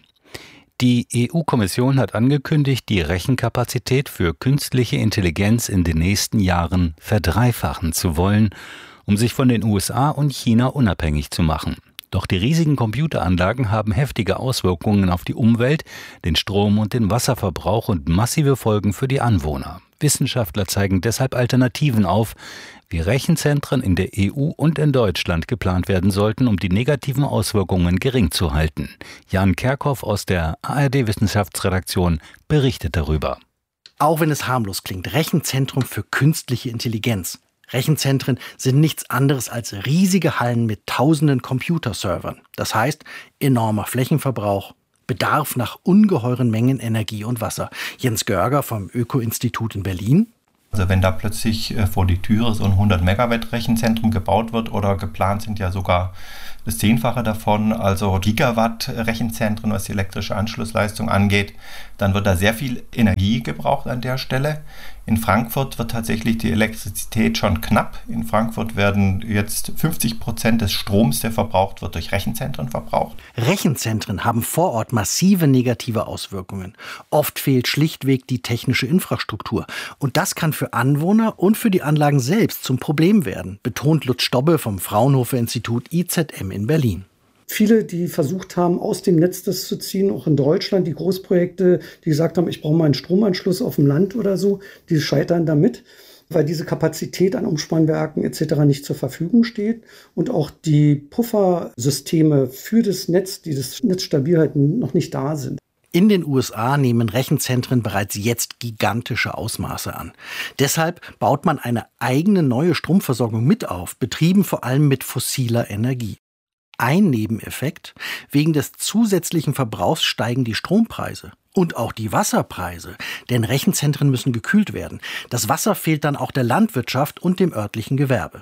Die E U-Kommission hat angekündigt, die Rechenkapazität für künstliche Intelligenz in den nächsten Jahren verdreifachen zu wollen, um sich von den U S A und China unabhängig zu machen. Doch die riesigen Computeranlagen haben heftige Auswirkungen auf die Umwelt, den Strom- und den Wasserverbrauch und massive Folgen für die Anwohner. Wissenschaftler zeigen deshalb Alternativen auf, wie Rechenzentren in der E U und in Deutschland geplant werden sollten, um die negativen Auswirkungen gering zu halten. Jan Kerkhoff aus der A R D-Wissenschaftsredaktion berichtet darüber. Auch wenn es harmlos klingt, Rechenzentrum für künstliche Intelligenz. Rechenzentren sind nichts anderes als riesige Hallen mit tausenden Computerservern. Das heißt, enormer Flächenverbrauch, Bedarf nach ungeheuren Mengen Energie und Wasser. Jens Görger vom Öko-Institut in Berlin. Also wenn da plötzlich vor die Türe so ein hundert Megawatt Rechenzentrum gebaut wird oder geplant sind ja sogar das Zehnfache davon, also Gigawatt Rechenzentren, was die elektrische Anschlussleistung angeht, dann wird da sehr viel Energie gebraucht an der Stelle. In Frankfurt wird tatsächlich die Elektrizität schon knapp. In Frankfurt werden jetzt fünfzig Prozent des Stroms, der verbraucht wird, durch Rechenzentren verbraucht. Rechenzentren haben vor Ort massive negative Auswirkungen. Oft fehlt schlichtweg die technische Infrastruktur. Und das kann für Anwohner und für die Anlagen selbst zum Problem werden, betont Lutz Stobbe vom Fraunhofer Institut I Z M in Berlin. Viele, die versucht haben, aus dem Netz das zu ziehen, auch in Deutschland, die Großprojekte, die gesagt haben, ich brauche mal einen Stromanschluss auf dem Land oder so, die scheitern damit, weil diese Kapazität an Umspannwerken et cetera nicht zur Verfügung steht und auch die Puffersysteme für das Netz, die das Netz stabil halten, noch nicht da sind. In den U S A nehmen Rechenzentren bereits jetzt gigantische Ausmaße an. Deshalb baut man eine eigene neue Stromversorgung mit auf, betrieben vor allem mit fossiler Energie. Ein Nebeneffekt: Wegen des zusätzlichen Verbrauchs steigen die Strompreise und auch die Wasserpreise, denn Rechenzentren müssen gekühlt werden. Das Wasser fehlt dann auch der Landwirtschaft und dem örtlichen Gewerbe.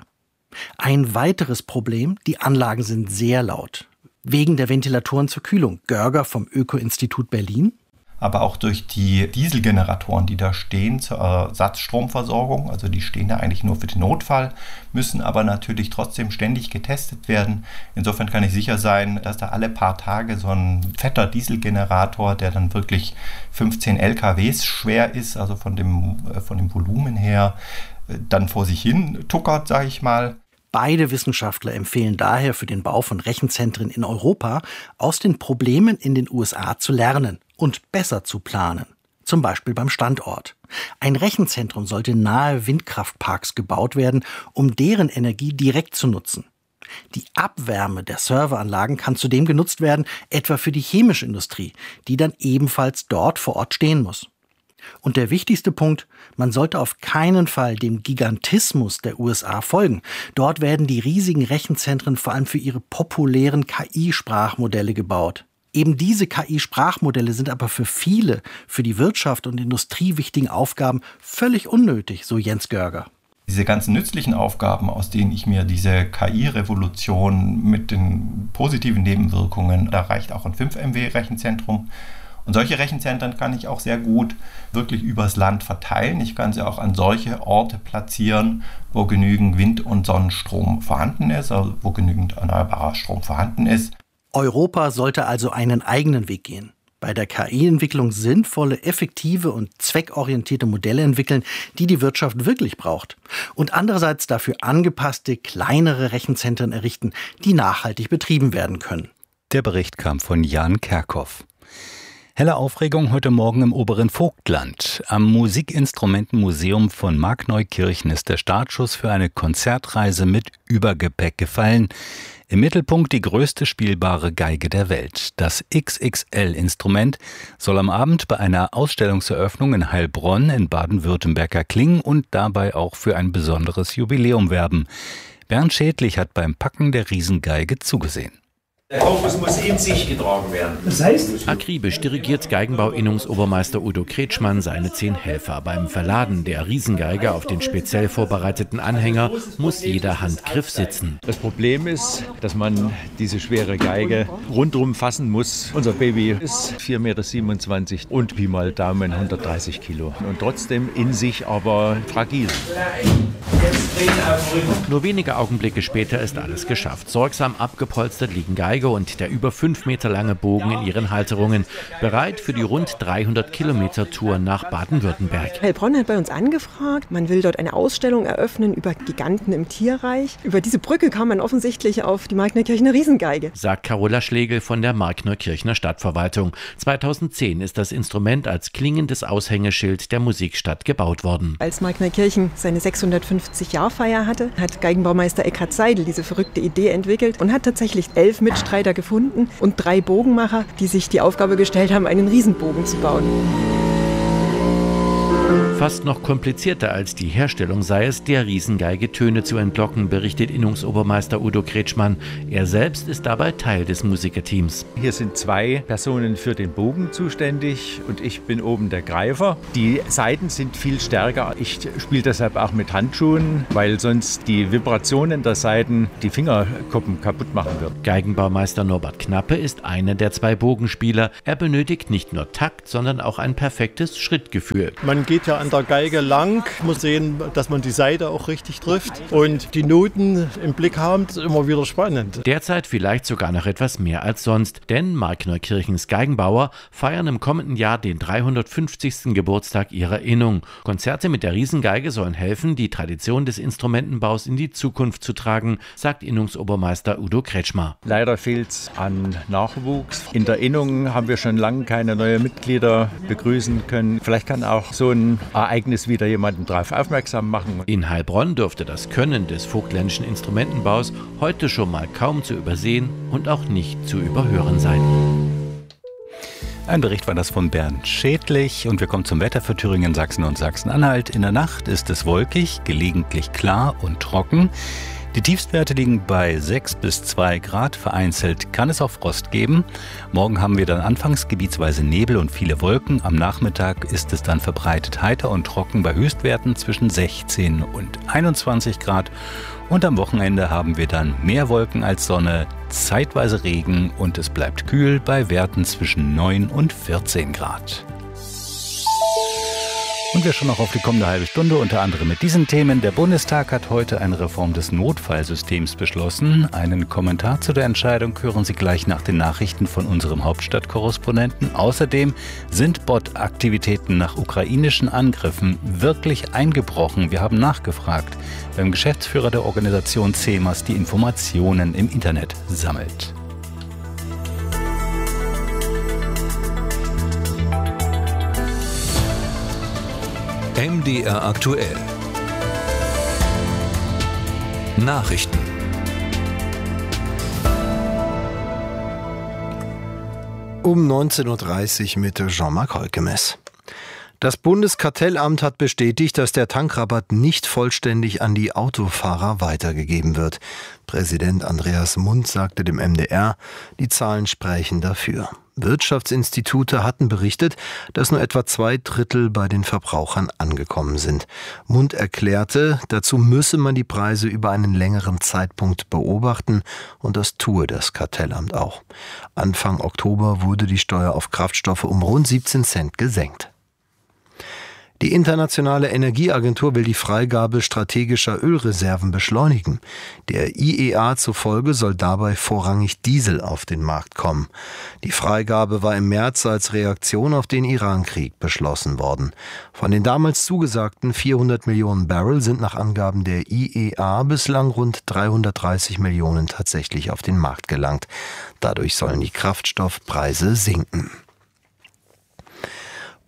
Ein weiteres Problem: Die Anlagen sind sehr laut. Wegen der Ventilatoren zur Kühlung. Görger vom Öko-Institut Berlin. Aber auch durch die Dieselgeneratoren, die da stehen zur Ersatzstromversorgung, also die stehen da eigentlich nur für den Notfall, müssen aber natürlich trotzdem ständig getestet werden. Insofern kann ich sicher sein, dass da alle paar Tage so ein fetter Dieselgenerator, der dann wirklich fünfzehn L K Ws schwer ist, also von dem, von dem Volumen her, dann vor sich hin tuckert, sage ich mal. Beide Wissenschaftler empfehlen daher für den Bau von Rechenzentren in Europa, aus den Problemen in den U S A zu lernen und besser zu planen. Zum Beispiel beim Standort. Ein Rechenzentrum sollte nahe Windkraftparks gebaut werden, um deren Energie direkt zu nutzen. Die Abwärme der Serveranlagen kann zudem genutzt werden, etwa für die chemische Industrie, die dann ebenfalls dort vor Ort stehen muss. Und der wichtigste Punkt: Man sollte auf keinen Fall dem Gigantismus der U S A folgen. Dort werden die riesigen Rechenzentren vor allem für ihre populären K I-Sprachmodelle gebaut. Eben diese K I-Sprachmodelle sind aber für viele, für die Wirtschaft und Industrie wichtigen Aufgaben völlig unnötig, so Jens Görger. Diese ganzen nützlichen Aufgaben, aus denen ich mir diese K I-Revolution mit den positiven Nebenwirkungen, da reicht auch ein fünf Megawatt Rechenzentrum. Und solche Rechenzentren kann ich auch sehr gut wirklich übers Land verteilen. Ich kann sie auch an solche Orte platzieren, wo genügend Wind- und Sonnenstrom vorhanden ist, also wo genügend erneuerbarer Strom vorhanden ist. Europa sollte also einen eigenen Weg gehen. Bei der K I-Entwicklung sinnvolle, effektive und zweckorientierte Modelle entwickeln, die die Wirtschaft wirklich braucht. Und andererseits dafür angepasste, kleinere Rechenzentren errichten, die nachhaltig betrieben werden können. Der Bericht kam von Jan Kerkhoff. Helle Aufregung heute Morgen im oberen Vogtland. Am Musikinstrumentenmuseum von Markneukirchen ist der Startschuss für eine Konzertreise mit Übergepäck gefallen. Im Mittelpunkt die größte spielbare Geige der Welt. Das X X L-Instrument soll am Abend bei einer Ausstellungseröffnung in Heilbronn in Baden-Württemberg erklingen und dabei auch für ein besonderes Jubiläum werben. Bernd Schädlich hat beim Packen der Riesengeige zugesehen. Der Fokus muss in sich getragen werden. Das heißt, akribisch dirigiert Geigenbau-Innungsobermeister Udo Kretschmann seine zehn Helfer. Beim Verladen der Riesengeige auf den speziell vorbereiteten Anhänger muss jeder Handgriff sitzen. Das Problem ist, dass man diese schwere Geige rundherum fassen muss. Unser Baby ist vier Komma siebenundzwanzig Meter und Pi mal Daumen hundertdreißig Kilo. Und trotzdem in sich aber fragil. Nur wenige Augenblicke später ist alles geschafft. Sorgsam abgepolstert liegen Geige und der über fünf Meter lange Bogen in ihren Halterungen, bereit für die rund dreihundert Kilometer Tour nach Baden-Württemberg. Heilbronn hat bei uns angefragt, man will dort eine Ausstellung eröffnen über Giganten im Tierreich. Über diese Brücke kam man offensichtlich auf die Markneukirchener Riesengeige, sagt Carola Schlegel von der Markneukirchener Stadtverwaltung. zweitausendzehn ist das Instrument als klingendes Aushängeschild der Musikstadt gebaut worden. Als Markneukirchen seine sechshundertfünfzig-Jahr-Feier hatte, hat Geigenbaumeister Eckhard Seidel diese verrückte Idee entwickelt und hat tatsächlich elf Mitstreiter gefunden und drei Bogenmacher, die sich die Aufgabe gestellt haben, einen Riesenbogen zu bauen. Fast noch komplizierter als die Herstellung sei es, der Riesengeige Töne zu entlocken, berichtet Innungsobermeister Udo Kretschmann. Er selbst ist dabei Teil des Musikerteams. Hier sind zwei Personen für den Bogen zuständig und ich bin oben der Greifer. Die Saiten sind viel stärker. Ich spiele deshalb auch mit Handschuhen, weil sonst die Vibrationen der Saiten die Fingerkuppen kaputt machen würden. Geigenbaumeister Norbert Knappe ist einer der zwei Bogenspieler. Er benötigt nicht nur Takt, sondern auch ein perfektes Schrittgefühl. Man geht ja an der Geige lang, muss sehen, dass man die Saite auch richtig trifft und die Noten im Blick haben, ist immer wieder spannend. Derzeit vielleicht sogar noch etwas mehr als sonst, denn Markneukirchens Geigenbauer feiern im kommenden Jahr den dreihundertfünfzigsten Geburtstag ihrer Innung. Konzerte mit der Riesengeige sollen helfen, die Tradition des Instrumentenbaus in die Zukunft zu tragen, sagt Innungsobermeister Udo Kretschmer. Leider fehlt es an Nachwuchs. In der Innung haben wir schon lange keine neuen Mitglieder begrüßen können. Vielleicht kann auch so ein Ereignis wieder jemanden darauf aufmerksam machen. In Heilbronn dürfte das Können des vogtländischen Instrumentenbaus heute schon mal kaum zu übersehen und auch nicht zu überhören sein. Ein Bericht war das von Bernd Schädlich und wir kommen zum Wetter für Thüringen, Sachsen und Sachsen-Anhalt. In der Nacht ist es wolkig, gelegentlich klar und trocken. Die Tiefstwerte liegen bei sechs bis zwei Grad. Vereinzelt kann es auch Frost geben. Morgen haben wir dann anfangs gebietsweise Nebel und viele Wolken. Am Nachmittag ist es dann verbreitet heiter und trocken bei Höchstwerten zwischen sechzehn und einundzwanzig Grad. Und am Wochenende haben wir dann mehr Wolken als Sonne, zeitweise Regen und es bleibt kühl bei Werten zwischen neun und vierzehn Grad. Und wir schauen noch auf die kommende halbe Stunde, unter anderem mit diesen Themen. Der Bundestag hat heute eine Reform des Notfallsystems beschlossen. Einen Kommentar zu der Entscheidung hören Sie gleich nach den Nachrichten von unserem Hauptstadtkorrespondenten. Außerdem sind Bot-Aktivitäten nach ukrainischen Angriffen wirklich eingebrochen. Wir haben nachgefragt beim Geschäftsführer der Organisation C E M A S, die Informationen im Internet sammelt. M D R aktuell. Nachrichten. Um neunzehn Uhr dreißig mit Jean-Marc Holkemes. Das Bundeskartellamt hat bestätigt, dass der Tankrabatt nicht vollständig an die Autofahrer weitergegeben wird. Präsident Andreas Mund sagte dem M D R, die Zahlen sprechen dafür. Wirtschaftsinstitute hatten berichtet, dass nur etwa zwei Drittel bei den Verbrauchern angekommen sind. Mund erklärte, dazu müsse man die Preise über einen längeren Zeitpunkt beobachten und das tue das Kartellamt auch. Anfang Oktober wurde die Steuer auf Kraftstoffe um rund siebzehn Cent gesenkt. Die Internationale Energieagentur will die Freigabe strategischer Ölreserven beschleunigen. Der I E A zufolge soll dabei vorrangig Diesel auf den Markt kommen. Die Freigabe war im März als Reaktion auf den Iran-Krieg beschlossen worden. Von den damals zugesagten vierhundert Millionen Barrel sind nach Angaben der I E A bislang rund dreihundertdreißig Millionen tatsächlich auf den Markt gelangt. Dadurch sollen die Kraftstoffpreise sinken.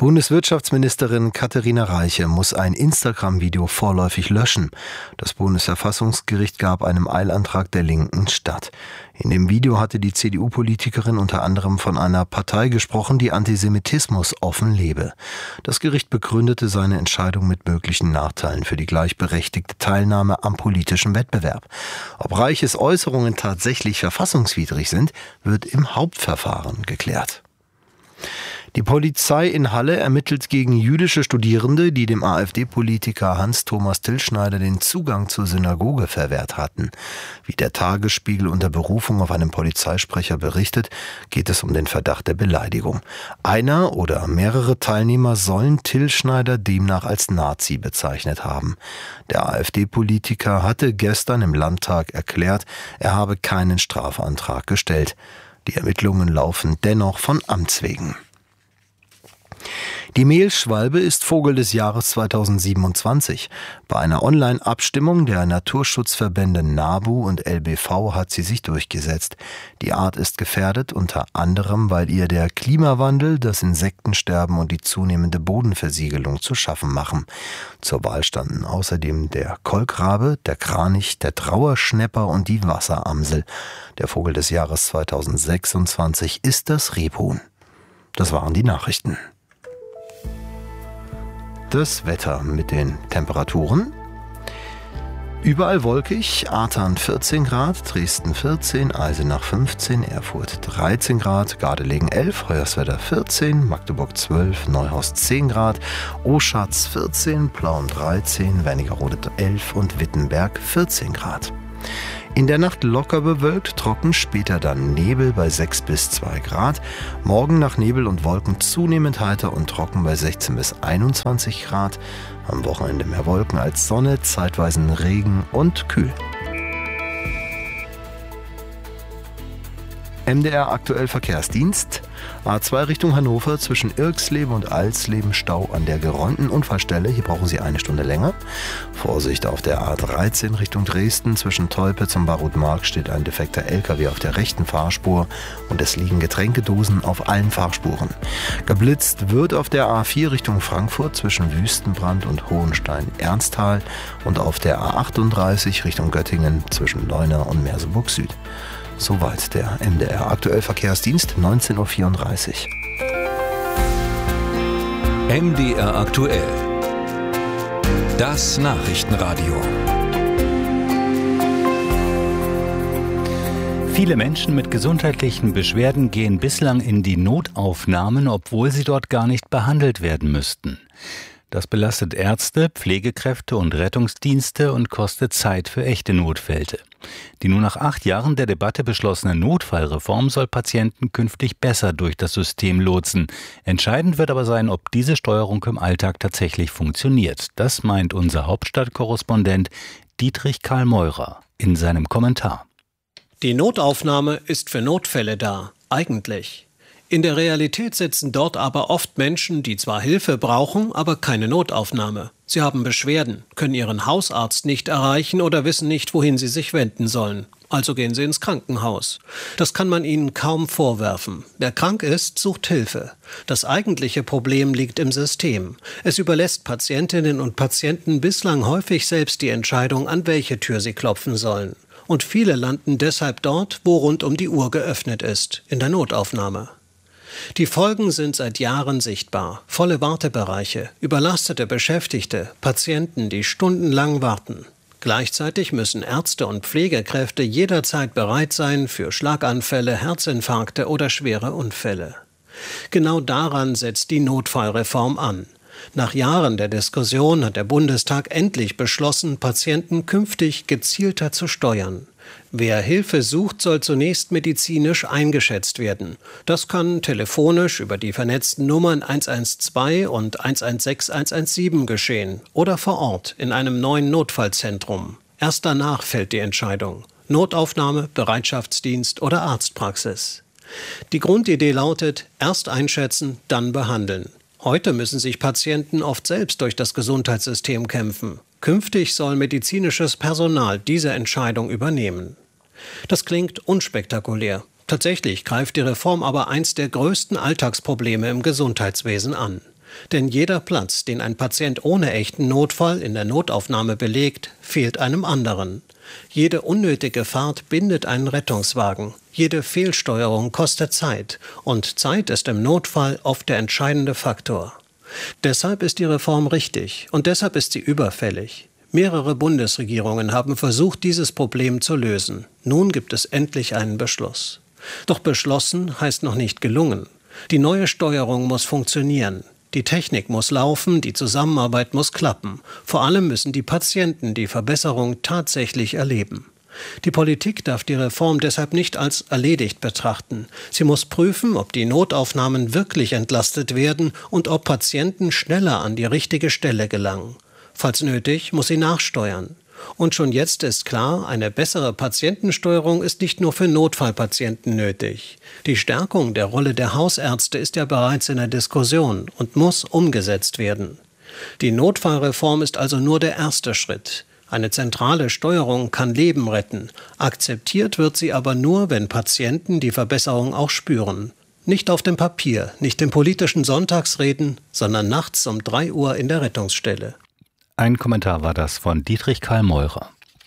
Bundeswirtschaftsministerin Katharina Reiche muss ein Instagram-Video vorläufig löschen. Das Bundesverfassungsgericht gab einem Eilantrag der Linken statt. In dem Video hatte die C D U-Politikerin unter anderem von einer Partei gesprochen, die Antisemitismus offen lebe. Das Gericht begründete seine Entscheidung mit möglichen Nachteilen für die gleichberechtigte Teilnahme am politischen Wettbewerb. Ob Reiches Äußerungen tatsächlich verfassungswidrig sind, wird im Hauptverfahren geklärt. Die Polizei in Halle ermittelt gegen jüdische Studierende, die dem AfD-Politiker Hans-Thomas Tilschneider den Zugang zur Synagoge verwehrt hatten. Wie der Tagesspiegel unter Berufung auf einen Polizeisprecher berichtet, geht es um den Verdacht der Beleidigung. Einer oder mehrere Teilnehmer sollen Tilschneider demnach als Nazi bezeichnet haben. Der AfD-Politiker hatte gestern im Landtag erklärt, er habe keinen Strafantrag gestellt. Die Ermittlungen laufen dennoch von Amts wegen. Die Mehlschwalbe ist Vogel des Jahres zweitausendsiebenundzwanzig. Bei einer Online-Abstimmung der Naturschutzverbände NABU und L B V hat sie sich durchgesetzt. Die Art ist gefährdet, unter anderem, weil ihr der Klimawandel, das Insektensterben und die zunehmende Bodenversiegelung zu schaffen machen. Zur Wahl standen außerdem der Kolkrabe, der Kranich, der Trauerschnäpper und die Wasseramsel. Der Vogel des Jahres zweitausendsechsundzwanzig ist das Rebhuhn. Das waren die Nachrichten. Das Wetter mit den Temperaturen. Überall wolkig, Artan vierzehn Grad, Dresden vierzehn, Eisenach fünfzehn, Erfurt dreizehn Grad, Gardelegen elf, Hoyerswerda vierzehn, Magdeburg zwölf, Neuhaus zehn Grad, Oschatz vierzehn, Plauen dreizehn, Wernigerode elf und Wittenberg vierzehn Grad. In der Nacht locker bewölkt, trocken, später dann Nebel bei sechs bis zwei Grad. Morgen nach Nebel und Wolken zunehmend heiter und trocken bei sechzehn bis einundzwanzig Grad. Am Wochenende mehr Wolken als Sonne, zeitweisen Regen und kühl. M D R aktuell Verkehrsdienst. A zwei Richtung Hannover zwischen Irxleben und Alsleben Stau an der geräumten Unfallstelle. Hier brauchen Sie eine Stunde länger. Vorsicht auf der A dreizehn Richtung Dresden. Zwischen Teupitz und Barutmark steht ein defekter L K W auf der rechten Fahrspur und es liegen Getränkedosen auf allen Fahrspuren. Geblitzt wird auf der A vier Richtung Frankfurt zwischen Wüstenbrand und Hohenstein-Ernsthal und auf der A achtunddreißig Richtung Göttingen zwischen Leuna und Merseburg Süd. Soweit der M D R aktuell Verkehrsdienst, neunzehn Uhr vierunddreißig. M D R aktuell. Das Nachrichtenradio. Viele Menschen mit gesundheitlichen Beschwerden gehen bislang in die Notaufnahmen, obwohl sie dort gar nicht behandelt werden müssten. Das belastet Ärzte, Pflegekräfte und Rettungsdienste und kostet Zeit für echte Notfälle. Die nur nach acht Jahren der Debatte beschlossene Notfallreform soll Patienten künftig besser durch das System lotsen. Entscheidend wird aber sein, ob diese Steuerung im Alltag tatsächlich funktioniert. Das meint unser Hauptstadtkorrespondent Dietrich Karl Meurer in seinem Kommentar. Die Notaufnahme ist für Notfälle da, eigentlich. In der Realität sitzen dort aber oft Menschen, die zwar Hilfe brauchen, aber keine Notaufnahme. Sie haben Beschwerden, können ihren Hausarzt nicht erreichen oder wissen nicht, wohin sie sich wenden sollen. Also gehen sie ins Krankenhaus. Das kann man ihnen kaum vorwerfen. Wer krank ist, sucht Hilfe. Das eigentliche Problem liegt im System. Es überlässt Patientinnen und Patienten bislang häufig selbst die Entscheidung, an welche Tür sie klopfen sollen. Und viele landen deshalb dort, wo rund um die Uhr geöffnet ist, in der Notaufnahme. Die Folgen sind seit Jahren sichtbar. Volle Wartebereiche, überlastete Beschäftigte, Patienten, die stundenlang warten. Gleichzeitig müssen Ärzte und Pflegekräfte jederzeit bereit sein für Schlaganfälle, Herzinfarkte oder schwere Unfälle. Genau daran setzt die Notfallreform an. Nach Jahren der Diskussion hat der Bundestag endlich beschlossen, Patienten künftig gezielter zu steuern. Wer Hilfe sucht, soll zunächst medizinisch eingeschätzt werden. Das kann telefonisch über die vernetzten Nummern eins eins zwei und eins eins sechs eins eins sieben geschehen oder vor Ort in einem neuen Notfallzentrum. Erst danach fällt die Entscheidung. Notaufnahme, Bereitschaftsdienst oder Arztpraxis. Die Grundidee lautet, erst einschätzen, dann behandeln. Heute müssen sich Patienten oft selbst durch das Gesundheitssystem kämpfen. Künftig soll medizinisches Personal diese Entscheidung übernehmen. Das klingt unspektakulär. Tatsächlich greift die Reform aber eins der größten Alltagsprobleme im Gesundheitswesen an. Denn jeder Platz, den ein Patient ohne echten Notfall in der Notaufnahme belegt, fehlt einem anderen. Jede unnötige Fahrt bindet einen Rettungswagen. Jede Fehlsteuerung kostet Zeit. Und Zeit ist im Notfall oft der entscheidende Faktor. Deshalb ist die Reform richtig und deshalb ist sie überfällig. Mehrere Bundesregierungen haben versucht, dieses Problem zu lösen. Nun gibt es endlich einen Beschluss. Doch beschlossen heißt noch nicht gelungen. Die neue Steuerung muss funktionieren. Die Technik muss laufen, die Zusammenarbeit muss klappen. Vor allem müssen die Patienten die Verbesserung tatsächlich erleben. Die Politik darf die Reform deshalb nicht als erledigt betrachten. Sie muss prüfen, ob die Notaufnahmen wirklich entlastet werden und ob Patienten schneller an die richtige Stelle gelangen. Falls nötig, muss sie nachsteuern. Und schon jetzt ist klar, eine bessere Patientensteuerung ist nicht nur für Notfallpatienten nötig. Die Stärkung der Rolle der Hausärzte ist ja bereits in der Diskussion und muss umgesetzt werden. Die Notfallreform ist also nur der erste Schritt. Eine zentrale Steuerung kann Leben retten. Akzeptiert wird sie aber nur, wenn Patienten die Verbesserung auch spüren. Nicht auf dem Papier, nicht in politischen Sonntagsreden, sondern nachts um drei Uhr in der Rettungsstelle. Ein Kommentar war das von Dietrich Karl Meurer.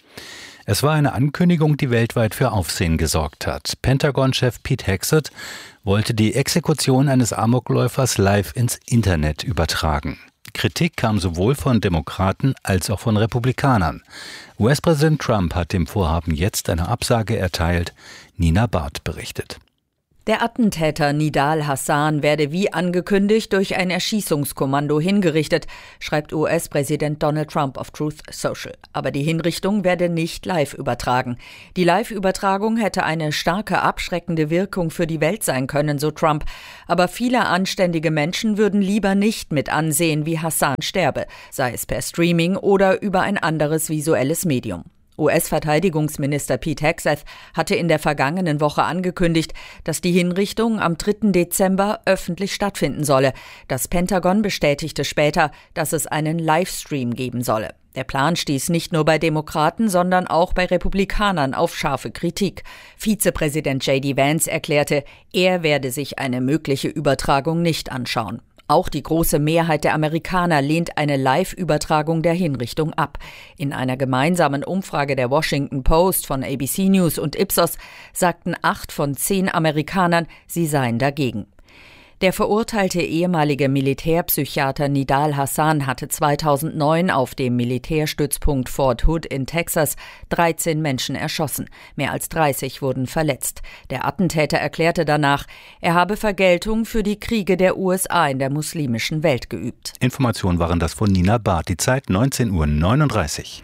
Es war eine Ankündigung, die weltweit für Aufsehen gesorgt hat. Pentagon-Chef Pete Hegseth wollte die Exekution eines Amokläufers live ins Internet übertragen. Kritik kam sowohl von Demokraten als auch von Republikanern. U S-Präsident Trump hat dem Vorhaben jetzt eine Absage erteilt. Nina Barth berichtet. Der Attentäter Nidal Hasan werde wie angekündigt durch ein Erschießungskommando hingerichtet, schreibt U S-Präsident Donald Trump auf Truth Social. Aber die Hinrichtung werde nicht live übertragen. Die Live-Übertragung hätte eine starke abschreckende Wirkung für die Welt sein können, so Trump. Aber viele anständige Menschen würden lieber nicht mit ansehen, wie Hasan sterbe, sei es per Streaming oder über ein anderes visuelles Medium. U S-Verteidigungsminister Pete Hegseth hatte in der vergangenen Woche angekündigt, dass die Hinrichtung am dritten Dezember öffentlich stattfinden solle. Das Pentagon bestätigte später, dass es einen Livestream geben solle. Der Plan stieß nicht nur bei Demokraten, sondern auch bei Republikanern auf scharfe Kritik. Vizepräsident J D Vance erklärte, er werde sich eine mögliche Übertragung nicht anschauen. Auch die große Mehrheit der Amerikaner lehnt eine Live-Übertragung der Hinrichtung ab. In einer gemeinsamen Umfrage der Washington Post von A B C News und Ipsos sagten acht von zehn Amerikanern, sie seien dagegen. Der verurteilte ehemalige Militärpsychiater Nidal Hasan hatte zweitausendneun auf dem Militärstützpunkt Fort Hood in Texas dreizehn Menschen erschossen. Mehr als dreißig wurden verletzt. Der Attentäter erklärte danach, er habe Vergeltung für die Kriege der U S A in der muslimischen Welt geübt. Informationen waren das von Nina Barth. Die Zeit neunzehn Uhr neununddreißig.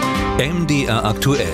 M D R aktuell.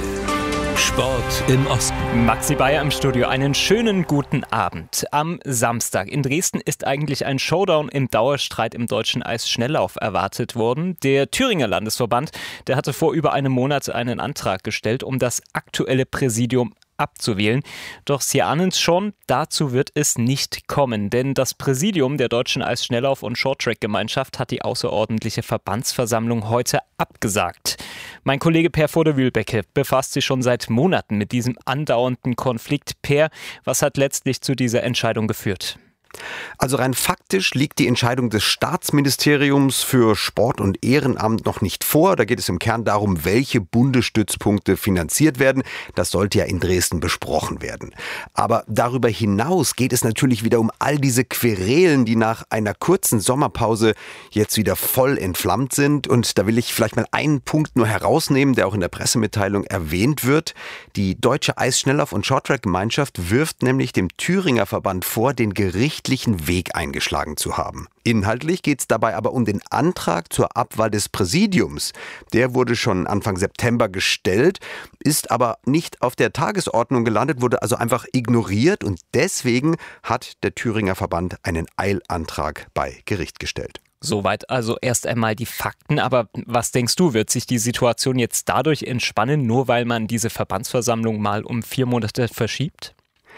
Sport im Osten. Maxi Bayer im Studio. Einen schönen guten Abend. Am Samstag in Dresden ist eigentlich ein Showdown im Dauerstreit im deutschen Eisschnelllauf erwartet worden. Der Thüringer Landesverband, der hatte vor über einem Monat einen Antrag gestellt, um das aktuelle Präsidium abzuwählen. Doch Sie ahnen es schon, dazu wird es nicht kommen, denn das Präsidium der Deutschen Eisschnelllauf- und Shorttrack-Gemeinschaft hat die außerordentliche Verbandsversammlung heute abgesagt. Mein Kollege Per Voder-Wühlbecke befasst sich schon seit Monaten mit diesem andauernden Konflikt. Per, was hat letztlich zu dieser Entscheidung geführt? Also rein faktisch liegt die Entscheidung des Staatsministeriums für Sport und Ehrenamt noch nicht vor. Da geht es im Kern darum, welche Bundesstützpunkte finanziert werden. Das sollte ja in Dresden besprochen werden. Aber darüber hinaus geht es natürlich wieder um all diese Querelen, die nach einer kurzen Sommerpause jetzt wieder voll entflammt sind. Und da will ich vielleicht mal einen Punkt nur herausnehmen, der auch in der Pressemitteilung erwähnt wird. Die Deutsche Eisschnelllauf- und Shorttrack-Gemeinschaft wirft nämlich dem Thüringer Verband vor, den gerichtlichen Weg eingeschlagen zu haben. Inhaltlich geht es dabei aber um den Antrag zur Abwahl des Präsidiums. Der wurde schon Anfang September gestellt, ist aber nicht auf der Tagesordnung gelandet, wurde also einfach ignoriert und deswegen hat der Thüringer Verband einen Eilantrag bei Gericht gestellt. Soweit also erst einmal die Fakten, aber was denkst du, wird sich die Situation jetzt dadurch entspannen, nur weil man diese Verbandsversammlung mal um vier Monate verschiebt?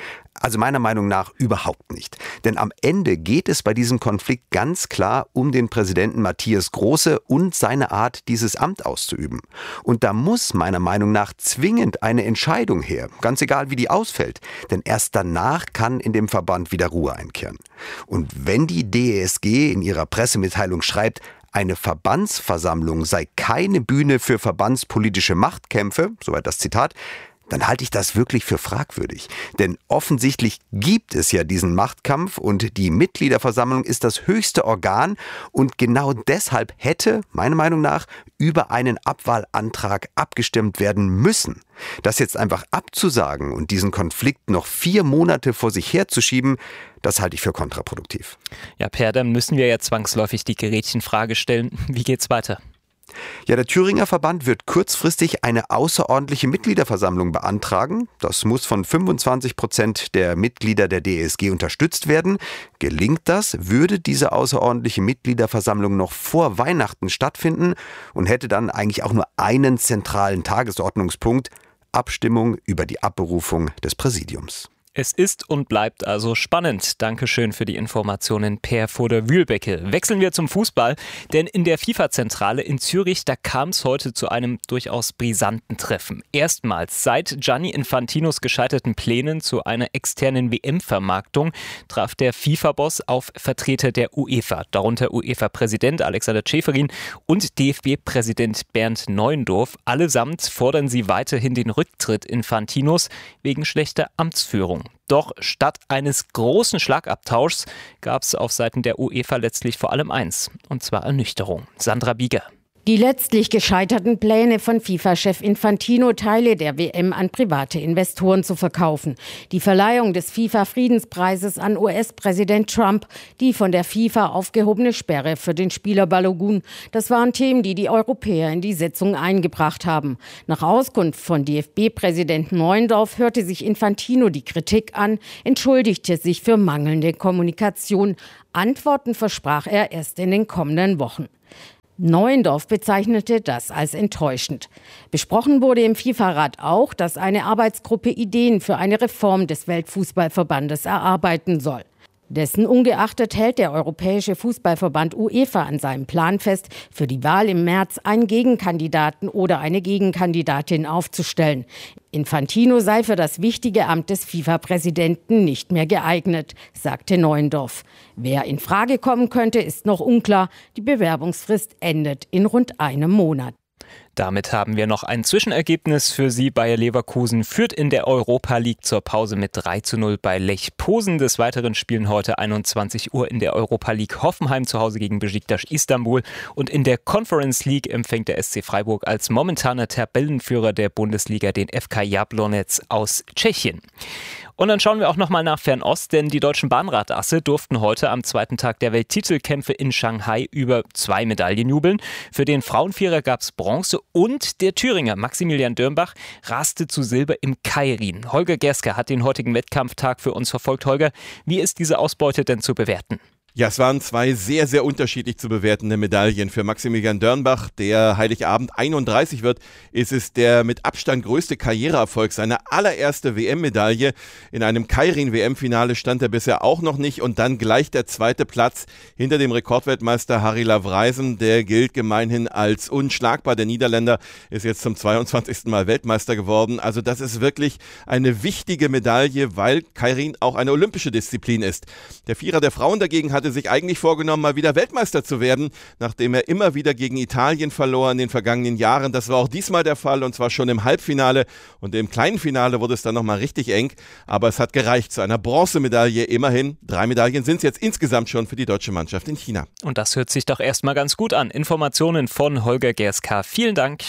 Also meiner Meinung nach überhaupt nicht. Denn am Ende geht es bei diesem Konflikt ganz klar um den Präsidenten Matthias Große und seine Art, dieses Amt auszuüben. Und da muss meiner Meinung nach zwingend eine Entscheidung her, ganz egal wie die ausfällt. Denn erst danach kann in dem Verband wieder Ruhe einkehren. Und wenn die D E S G in ihrer Pressemitteilung schreibt, eine Verbandsversammlung sei keine Bühne für verbandspolitische Machtkämpfe, soweit das Zitat, dann halte ich das wirklich für fragwürdig. Denn offensichtlich gibt es ja diesen Machtkampf und die Mitgliederversammlung ist das höchste Organ und genau deshalb hätte, meiner Meinung nach, über einen Abwahlantrag abgestimmt werden müssen. Das jetzt einfach abzusagen und diesen Konflikt noch vier Monate vor sich herzuschieben, das halte ich für kontraproduktiv. Ja, Per, dann müssen wir ja zwangsläufig die Gretchenfrage stellen. Wie geht's weiter? Ja, der Thüringer Verband wird kurzfristig eine außerordentliche Mitgliederversammlung beantragen. Das muss von fünfundzwanzig Prozent der Mitglieder der D E S G unterstützt werden. Gelingt das, würde diese außerordentliche Mitgliederversammlung noch vor Weihnachten stattfinden und hätte dann eigentlich auch nur einen zentralen Tagesordnungspunkt: Abstimmung über die Abberufung des Präsidiums. Es ist und bleibt also spannend. Dankeschön für die Informationen, Per Voder-Wühlbecke. Wechseln wir zum Fußball, denn in der FIFA-Zentrale in Zürich, da kam es heute zu einem durchaus brisanten Treffen. Erstmals seit Gianni Infantinos gescheiterten Plänen zu einer externen W M-Vermarktung traf der FIFA-Boss auf Vertreter der UEFA, darunter UEFA-Präsident Alexander Ceferin und D F B-Präsident Bernd Neuendorf. Allesamt fordern sie weiterhin den Rücktritt Infantinos wegen schlechter Amtsführung. Doch statt eines großen Schlagabtauschs gab es auf Seiten der UEFA letztlich vor allem eins, und zwar Ernüchterung. Sandra Bieger. Die letztlich gescheiterten Pläne von FIFA-Chef Infantino, Teile der W M an private Investoren zu verkaufen. Die Verleihung des FIFA-Friedenspreises an U S-Präsident Trump, die von der FIFA aufgehobene Sperre für den Spieler Balogun. Das waren Themen, die die Europäer in die Sitzung eingebracht haben. Nach Auskunft von D F B-Präsident Neuendorf hörte sich Infantino die Kritik an, entschuldigte sich für mangelnde Kommunikation. Antworten versprach er erst in den kommenden Wochen. Neuendorf bezeichnete das als enttäuschend. Besprochen wurde im FIFA-Rat auch, dass eine Arbeitsgruppe Ideen für eine Reform des Weltfußballverbandes erarbeiten soll. Dessen ungeachtet hält der Europäische Fußballverband UEFA an seinem Plan fest, für die Wahl im März einen Gegenkandidaten oder eine Gegenkandidatin aufzustellen. Infantino sei für das wichtige Amt des FIFA-Präsidenten nicht mehr geeignet, sagte Neuendorf. Wer in Frage kommen könnte, ist noch unklar. Die Bewerbungsfrist endet in rund einem Monat. Damit haben wir noch ein Zwischenergebnis für Sie. Bayer Leverkusen führt in der Europa League zur Pause mit drei zu null bei Lech Posen. Des Weiteren spielen heute einundzwanzig Uhr in der Europa League Hoffenheim zu Hause gegen Besiktas Istanbul. Und in der Conference League empfängt der S C Freiburg als momentaner Tabellenführer der Bundesliga den F K Jablonec aus Tschechien. Und dann schauen wir auch nochmal nach Fernost, denn die deutschen Bahnradasse durften heute am zweiten Tag der Welttitelkämpfe in Shanghai über zwei Medaillen jubeln. Für den Frauenvierer gab es Bronze und der Thüringer Maximilian Dörnbach raste zu Silber im Keirin. Holger Gerske hat den heutigen Wettkampftag für uns verfolgt. Holger, wie ist diese Ausbeute denn zu bewerten? Ja, es waren zwei sehr, sehr unterschiedlich zu bewertende Medaillen. Für Maximilian Dörnbach, der Heiligabend einunddreißig wird, ist es der mit Abstand größte Karriereerfolg. Seine allererste W M-Medaille. In einem Keirin-W M-Finale stand er bisher auch noch nicht. Und dann gleich der zweite Platz hinter dem Rekordweltmeister Harry Lavreisen. Der gilt gemeinhin als unschlagbar. Der Niederländer ist jetzt zum zweiundzwanzigsten Mal Weltmeister geworden. Also das ist wirklich eine wichtige Medaille, weil Keirin auch eine olympische Disziplin ist. Der Vierer der Frauen dagegen hat hatte sich eigentlich vorgenommen, mal wieder Weltmeister zu werden, nachdem er immer wieder gegen Italien verlor in den vergangenen Jahren. Das war auch diesmal der Fall, und zwar schon im Halbfinale, und im kleinen Finale wurde es dann nochmal richtig eng, aber es hat gereicht zu einer Bronzemedaille. Immerhin, drei Medaillen sind es jetzt insgesamt schon für die deutsche Mannschaft in China. Und das hört sich doch erstmal ganz gut an. Informationen von Holger Gerska. Vielen Dank.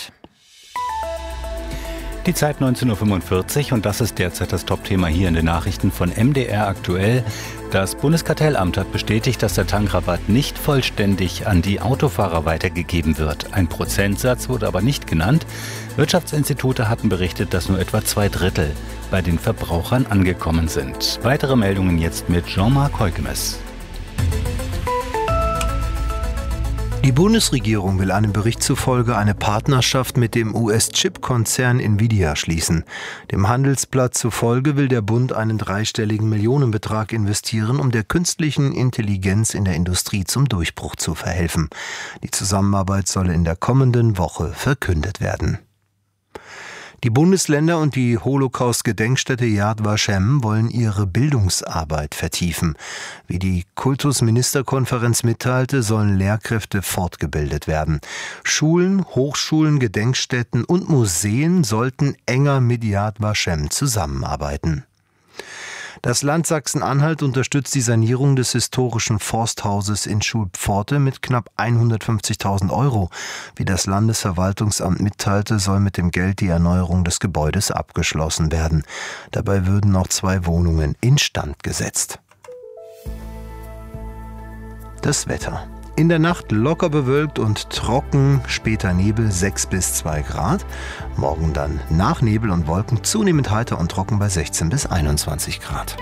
Die Zeit neunzehn Uhr fünfundvierzig, und das ist derzeit das Top-Thema hier in den Nachrichten von M D R aktuell. Das Bundeskartellamt hat bestätigt, dass der Tankrabatt nicht vollständig an die Autofahrer weitergegeben wird. Ein Prozentsatz wurde aber nicht genannt. Wirtschaftsinstitute hatten berichtet, dass nur etwa zwei Drittel bei den Verbrauchern angekommen sind. Weitere Meldungen jetzt mit Jean-Marc Heukemes. Die Bundesregierung will einem Bericht zufolge eine Partnerschaft mit dem U S-Chip-Konzern Nvidia schließen. Dem Handelsblatt zufolge will der Bund einen dreistelligen Millionenbetrag investieren, um der künstlichen Intelligenz in der Industrie zum Durchbruch zu verhelfen. Die Zusammenarbeit soll in der kommenden Woche verkündet werden. Die Bundesländer und die Holocaust-Gedenkstätte Yad Vashem wollen ihre Bildungsarbeit vertiefen. Wie die Kultusministerkonferenz mitteilte, sollen Lehrkräfte fortgebildet werden. Schulen, Hochschulen, Gedenkstätten und Museen sollten enger mit Yad Vashem zusammenarbeiten. Das Land Sachsen-Anhalt unterstützt die Sanierung des historischen Forsthauses in Schulpforte mit knapp hundertfünfzigtausend Euro. Wie das Landesverwaltungsamt mitteilte, soll mit dem Geld die Erneuerung des Gebäudes abgeschlossen werden. Dabei würden noch zwei Wohnungen instand gesetzt. Das Wetter. In der Nacht locker bewölkt und trocken, später Nebel sechs bis zwei Grad. Morgen dann nach Nebel und Wolken zunehmend heiter und trocken bei sechzehn bis einundzwanzig Grad.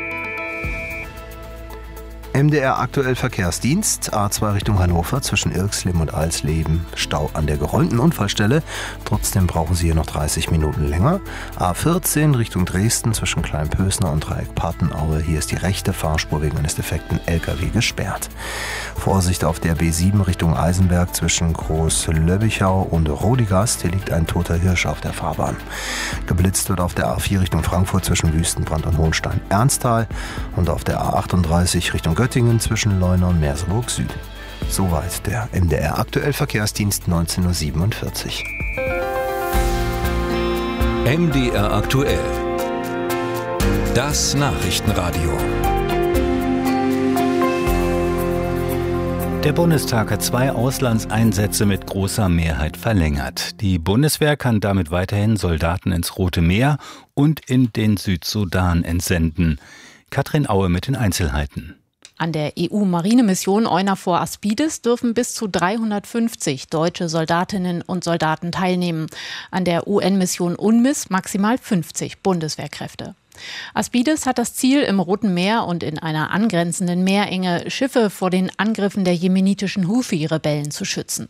M D R aktuell Verkehrsdienst, A zwei Richtung Hannover zwischen Irxlim und Alsleben, Stau an der geräumten Unfallstelle. Trotzdem brauchen Sie hier noch dreißig Minuten länger. A vierzehn Richtung Dresden zwischen Kleinpösner und Dreieck Patenaue. Hier ist die rechte Fahrspur wegen eines defekten L K W gesperrt. Vorsicht auf der B sieben Richtung Eisenberg zwischen Groß-Löbichau und Rodigast. Hier liegt ein toter Hirsch auf der Fahrbahn. Geblitzt wird auf der A vier Richtung Frankfurt zwischen Wüstenbrand und Hohenstein-Ernsthal und auf der A achtunddreißig Richtung Göttingen zwischen Leuna und Merseburg Süd. Soweit der M D R aktuell Verkehrsdienst neunzehn Uhr siebenundvierzig. M D R aktuell. Das Nachrichtenradio. Der Bundestag hat zwei Auslandseinsätze mit großer Mehrheit verlängert. Die Bundeswehr kann damit weiterhin Soldaten ins Rote Meer und in den Südsudan entsenden. Katrin Aue mit den Einzelheiten. An der E U-Marinemission EUNAVFOR Aspides dürfen bis zu dreihundertfünfzig deutsche Soldatinnen und Soldaten teilnehmen. An der U N-Mission UNMISS maximal fünfzig Bundeswehrkräfte. Aspides hat das Ziel, im Roten Meer und in einer angrenzenden Meerenge Schiffe vor den Angriffen der jemenitischen Houthi-Rebellen zu schützen.